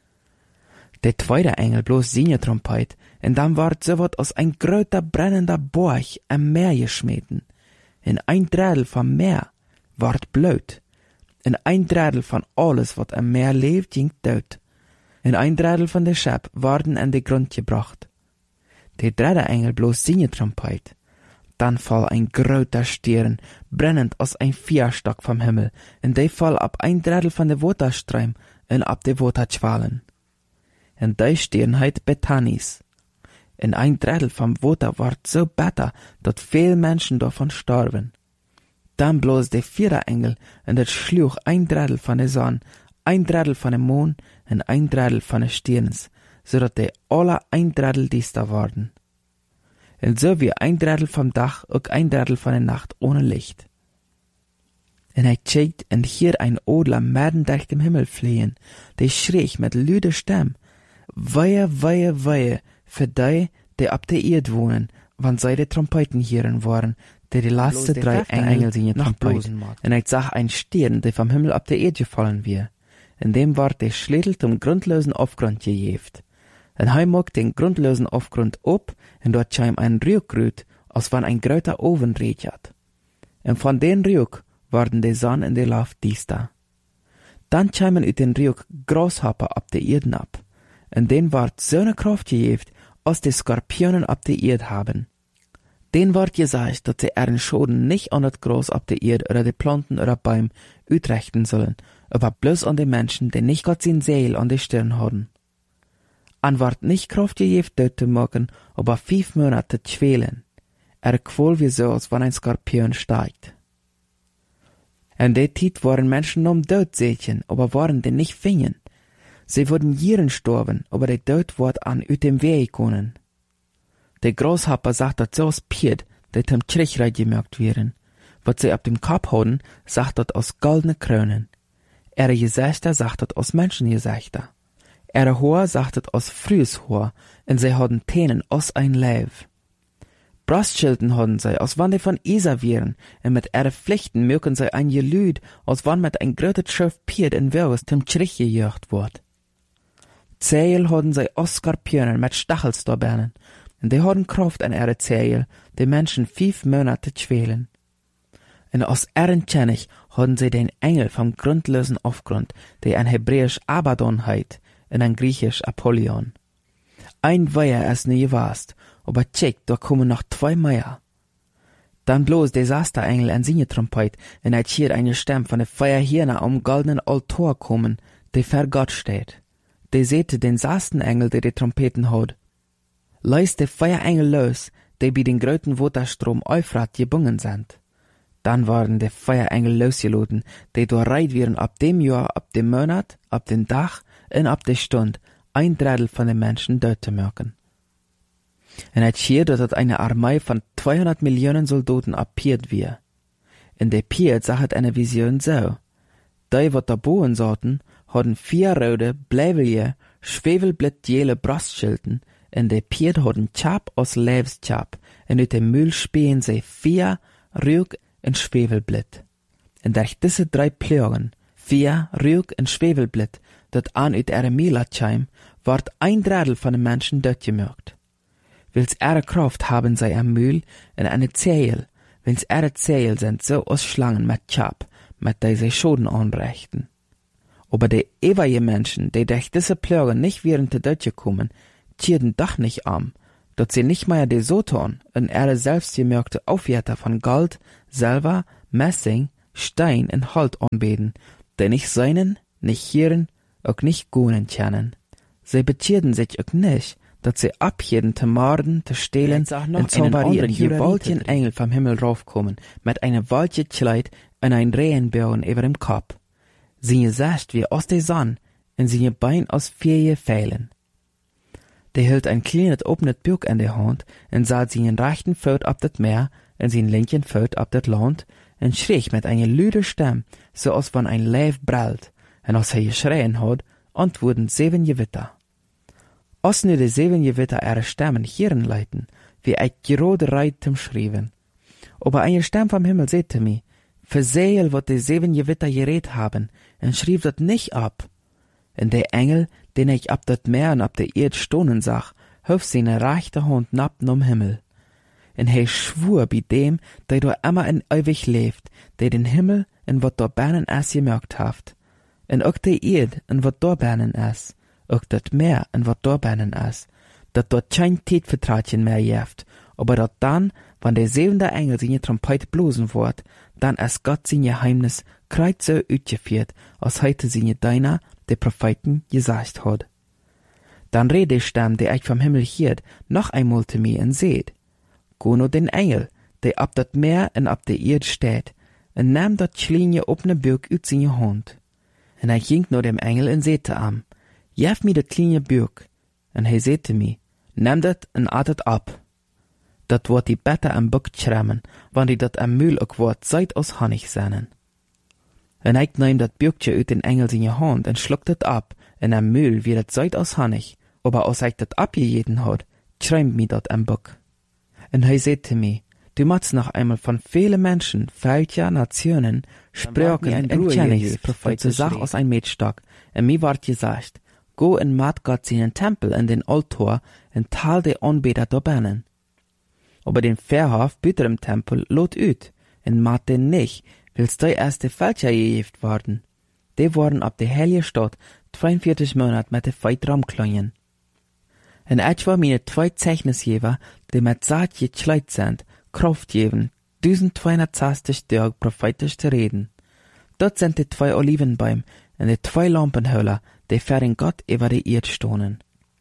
De tweede Engel bloos zijn trompet, en dan wordt so wat als een groter brennender Borg am Meer geschmeten. En een drittel van Meer wordt bloed. En een drittel van alles wat am Meer leeft, ging dood. En een drittel van de schep worden aan de grond gebracht. De derde Engel bloos zijn trompet. Dan val een groter Stern, brennend als een vuurstok vom Himmel, en die val op een drittel van de waterstream en op de waterschwalen. En die Stern heet Bethanis. En een drittel van water wordt zo bitter, dat veel mensen daarvan sterven. Dan bloos de vierde Engel, en dat sloeg een drittel van de zon, een drittel van de maan en een drittel van de sterns, zodat die alle een drittel diester worden. En zo wie een drittel vom dag ook een drittel van de nacht ohne licht. En hij kijkt en hier een Adler midden durch dem Himmel fliehen, die schreef met luide stem, Wehe, wehe, wehe, für die op de eerd wonen, want zij de trompeten hieren waren, die de laatste 3 Engel zijn trompet. En ik zag een Stern, die vom Himmel op de eerd gefallen weer. En dem wordt de Schledel zum grundlosen Aufgrund gegeven. En hij maakt den grundlosen Aufgrund op, en dort kwam een reuk uit, als van een groter oven reed. En van den reuk worden de zon en de lucht diester. Dan kwamen uit den reuk grashopper op de eerd ab. En den wordt zo'n kracht gegeven, als de Skorpionen op de eerd haben. Den wordt gezegd, dat ze ihren Schaden nicht an das Gras op de eerd oder de Planten oder Bäume uitrichten sollen, aber bloß an de Menschen, die nicht Gott sein Seel an de Stirn haben. An wordt nicht Kraft gegeven dood te maken, aber 5 Monate te quälen. Qual wie so, als wenn ein Skorpion steigt. En de tijd waren Menschen om dood zeetjen, aber waren die nicht fingen. Sie wurden Jieren sterben, aber der Tod wird an uit dem Weg kommen. Der Grashopper sagt dat so aus Pied, die zum Trichreich gemerkt werden. Was sie auf dem Kopf haben, sagt dat aus goldene Krönen. Ihre Gesichter sagt dat aus Menschengesichter. Ihre Haar sagt dat aus frühes Haar, und sie haben Tänen aus ein Leib. Brustschilden haben sie, als wann die von Isa wären, und mit ihren Pflichten mögen sie ein Gelüd, als wann mit ein grötet Schiff Pied in Wirres zum Trich gejagt wird. Zähl hadden zij aus Skorpionen met Stachelstorbenen, en die hadden Kraft an ihre Zähl, die Menschen 5 Monate quälen. En aus ihren Tschennig hadden sie den Engel vom grundlosen Aufgrund, die ein Hebräisch Abaddon heit, en ein Griechisch Apollyon. Ein Weiher ist nie gewast, aber check, da kommen noch 2 mehr. Dann bloß Desasterengel an seine Trompet, en hij hier eine Stimme von der Feuerhirne am goldenen Altar kommen, die vor Gott steht. Die sehte den Sastenengel, der die Trompeten hat. Leist de Feuerengel los, die bei den gröten Waterstrom Euphrat gebungen sind. Dann waren de Feuerengel losgeladen, die durchreiht werden ab dem Jahr, ab dem Monat, ab dem Tag und ab der Stund, ein Drittel von den Menschen dort zu merken. En het hier, dat eine Armee von 200 Millionen Soldaten appiert wir. In der Piet sagt eine Vision so. Die, wat da boven zaten, hadden 4 rode, blijvelje, schwevelbladjele Brustschilden, en de Piet hadden Chap aus Levenschap, en uit de Mühl speen zij 4 reuk en schwevelblad. En durch diese 3 Plagen, 4 reuk en schwevelblad, dat aan uit ihre Mila kwam, wordt ein Drittel von den Menschen doodgemerkt. Wils ihre Kraft haben zij am Mühl en eine Zähl, wils ihre Zähl sind so aus Schlangen mit Chap, mit der sie Schoden anbrächten. Aber die ewige Menschen, die durch diese Plage nicht während der Deutsche kommen, tierden doch nicht arm, dass sie nicht mehr die so tun, in ihre selbstgemerkte Aufwärter von Gold, Silber, Messing, Stein und Holz anbeten, die nicht seinen, nicht hören, auch nicht gonen kennen. Sie betierden sich auch nicht, dass sie abjeden zu morden, zu stehlen und zauberieren, hier wollten Engel vom Himmel raufkommen, mit einem wolchen Kleid und ein Regenbogen über dem Kopf. Sie Gesicht wie aus der Sonne und sie Bein aus 4 Pfeilen. Der hielt ein kleines offenes Buch in der Hand und sah seinen rechten Fuß ab das Meer und seinen linken Fuß ab das Land und schrie mit einer lüden Stimme, so als wenn ein Leib brüllt, und als er geschrien hat, antworten 7 Gewitter. Als nu de 7 Gewitter ihre Stimmen hören leiten, wie ich gerade reit zum Schreiben. Aber eine Stimme vom Himmel sagte mir, versehel, wat die 7 Gewitter geredet haben, und schrieb dat nicht ab. Und der Engel, den ich ab dat Meer und ab der Erd stohnen sah, hob seine rechte Hand nab nom Himmel. Und er schwur bei dem, der da immer in ewig lebt, der den Himmel und wat da bernen es gemerkt haft. Und auch der Erd und wat da bernen es, auch dat Meer und wat da bernen es, dat dort kein Tätvertratchen mehr jeft, aber dat dann, wann der 7. Engel seine Trompete blosen wird, dann es Gott sein Geheimnis kreuz so utgeführt, als heute seine Deiner, der Propheten, gesagt hat. Dann redet die Stimme, der ich vom Himmel hiert, noch einmal zu mir und seht, go no den Engel, der ab dat Meer und ab der Erde steht, und nahm dat kleine offene Buch ut seine Hand. Und er ging no dem Engel und sehte am, jef mir dat kleine Buch, und er sehte mir, nimm dat und atet ab. Dat wordt die better am Buch schrammen, wann die dat am Mühl ook wordt Zeit aus Honig sennen. Und ich nahm dat Buchje ut den Engel seine Hand und schluckt dat ab, und am Mühl wie dat Zeit aus Honig, aber als ich dat abgejeden hat, schreibt mir dat am Buch. Und er sagte mir, du machst noch einmal von vielen Menschen, Völker, Nationen, Sprachen und Kenntnis, prophetische Sach aus ein Metstock, und mir ward gesagt, go und mat Gott seinen Tempel in den Altar und tal de Anbeter da bannen. Aber den Verhof büter im Tempel lot ut, und mat den nicht, willst du erst de Völker gejeft worden. Die wurden ab der heilige Stadt 42 Monate mit de Feit rumklungen. Und ich war meine 2 Zeichnisgeber, die mit Saat gekleid sind, Kraft geben, 1260 Tage prophetisch zu reden. Dort sind die 2 Olivenbäume und die 2 Lampenhöhler, die für den Gott über die Erde stohnen.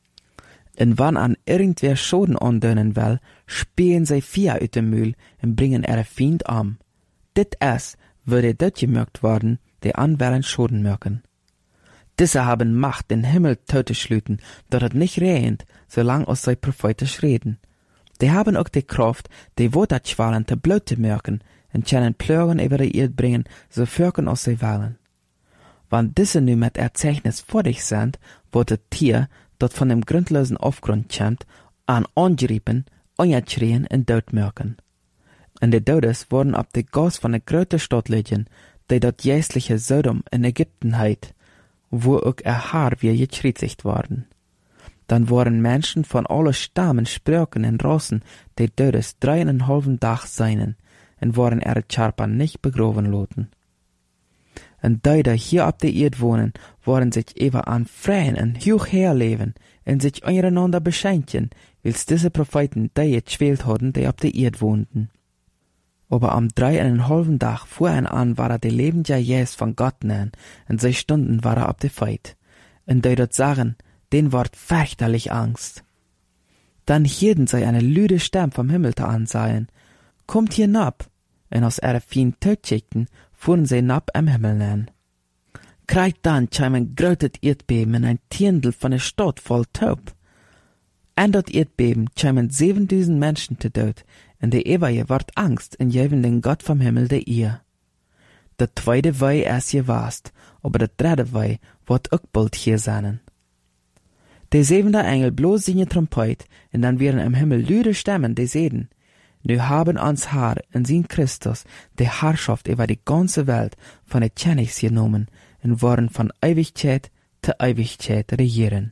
Und wann an irgendwer Schoden andönen will, spähen sie 4 ut dem Mühl und bringen ihre Feind um. Dit es würde dort gemerkt worden, die anwären Schoden merken. Diese haben Macht, den Himmel tot zu schlüten, dass es nicht regnet, solang als sie prophetisch reden. Die haben auch die Kraft, die Waterschwallen zu blöd zu merken und können Plögen über die Erde bringen, so fürken als sie wollen. Wenn diese nu mit Erzeichnis vor dich sind, wird das Tier, das von dem grundlosen Aufgrund kommt, an angerieben, angeschrien und dort merken. Und die Todes wurden ab die Gas von der größten Stadt liegen, die dort jährliche Sodom in Ägypten heit, wo auch ihr Haar wie gekritzigt worden. Dann waren Menschen von allen Stammen, Sprachen und Rassen, die Todes 3,5 Tag seinen, und waren ihre Charpan nicht begraben loten. Und die hier ab der Erde wohnen, waren sich eben an freien und hoch herleben und sich untereinander beschenken, wils diese Propheten die geschwählt hatten, die ab der Erde wohnten. Aber am 3,5 Tag vor an war die lebende Jesus von Gott nahen, und 6 Stunden war ab der Feit. Und die dort sagen, den ward fürchterlich Angst. Dann hielten sie eine lüde Stimme vom Himmel zu ansahen, kommt hier nab, und aus ihrer feinen Tötschichten fuhren sie nab am Himmel nahen. Greit dann kam ein grötet Erdbeben in ein Tiendl von der Stadt voll Taub. An dort Erdbeben kamen 7.000 Menschen zu Tod, und der Ewige ward Angst und jeven den Gott vom Himmel der ihr. Der 2. Wei erst gewast, aber der 3. Wei wird auch bald hier sein. Der 7. Engel bloß seine Trompete, und dann wären im Himmel lüde Stimmen, die sehen, nu haben uns Herr in sein Christus die Herrschaft über die ganze Welt von der Kenntnis genommen und wollen von Ewigkeit zu Ewigkeit regieren.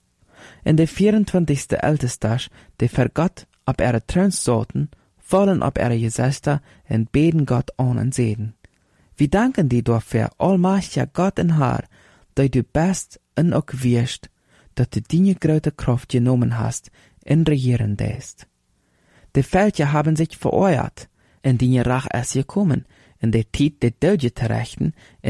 In der 24. Ältestag, die für Gott ab ihre Thron saßen, fallen ab ihre Gesichter und beten Gott an und sehen, Wir danken dir dafür, allmächtiger Gott und Herr, dass du bist und auch wirst, dass du deine große Kraft genommen hast und regieren lässt. Die Völker haben sich vereuert, und deine Rache ist gekommen, in der Zeit der Deutsche zu richten,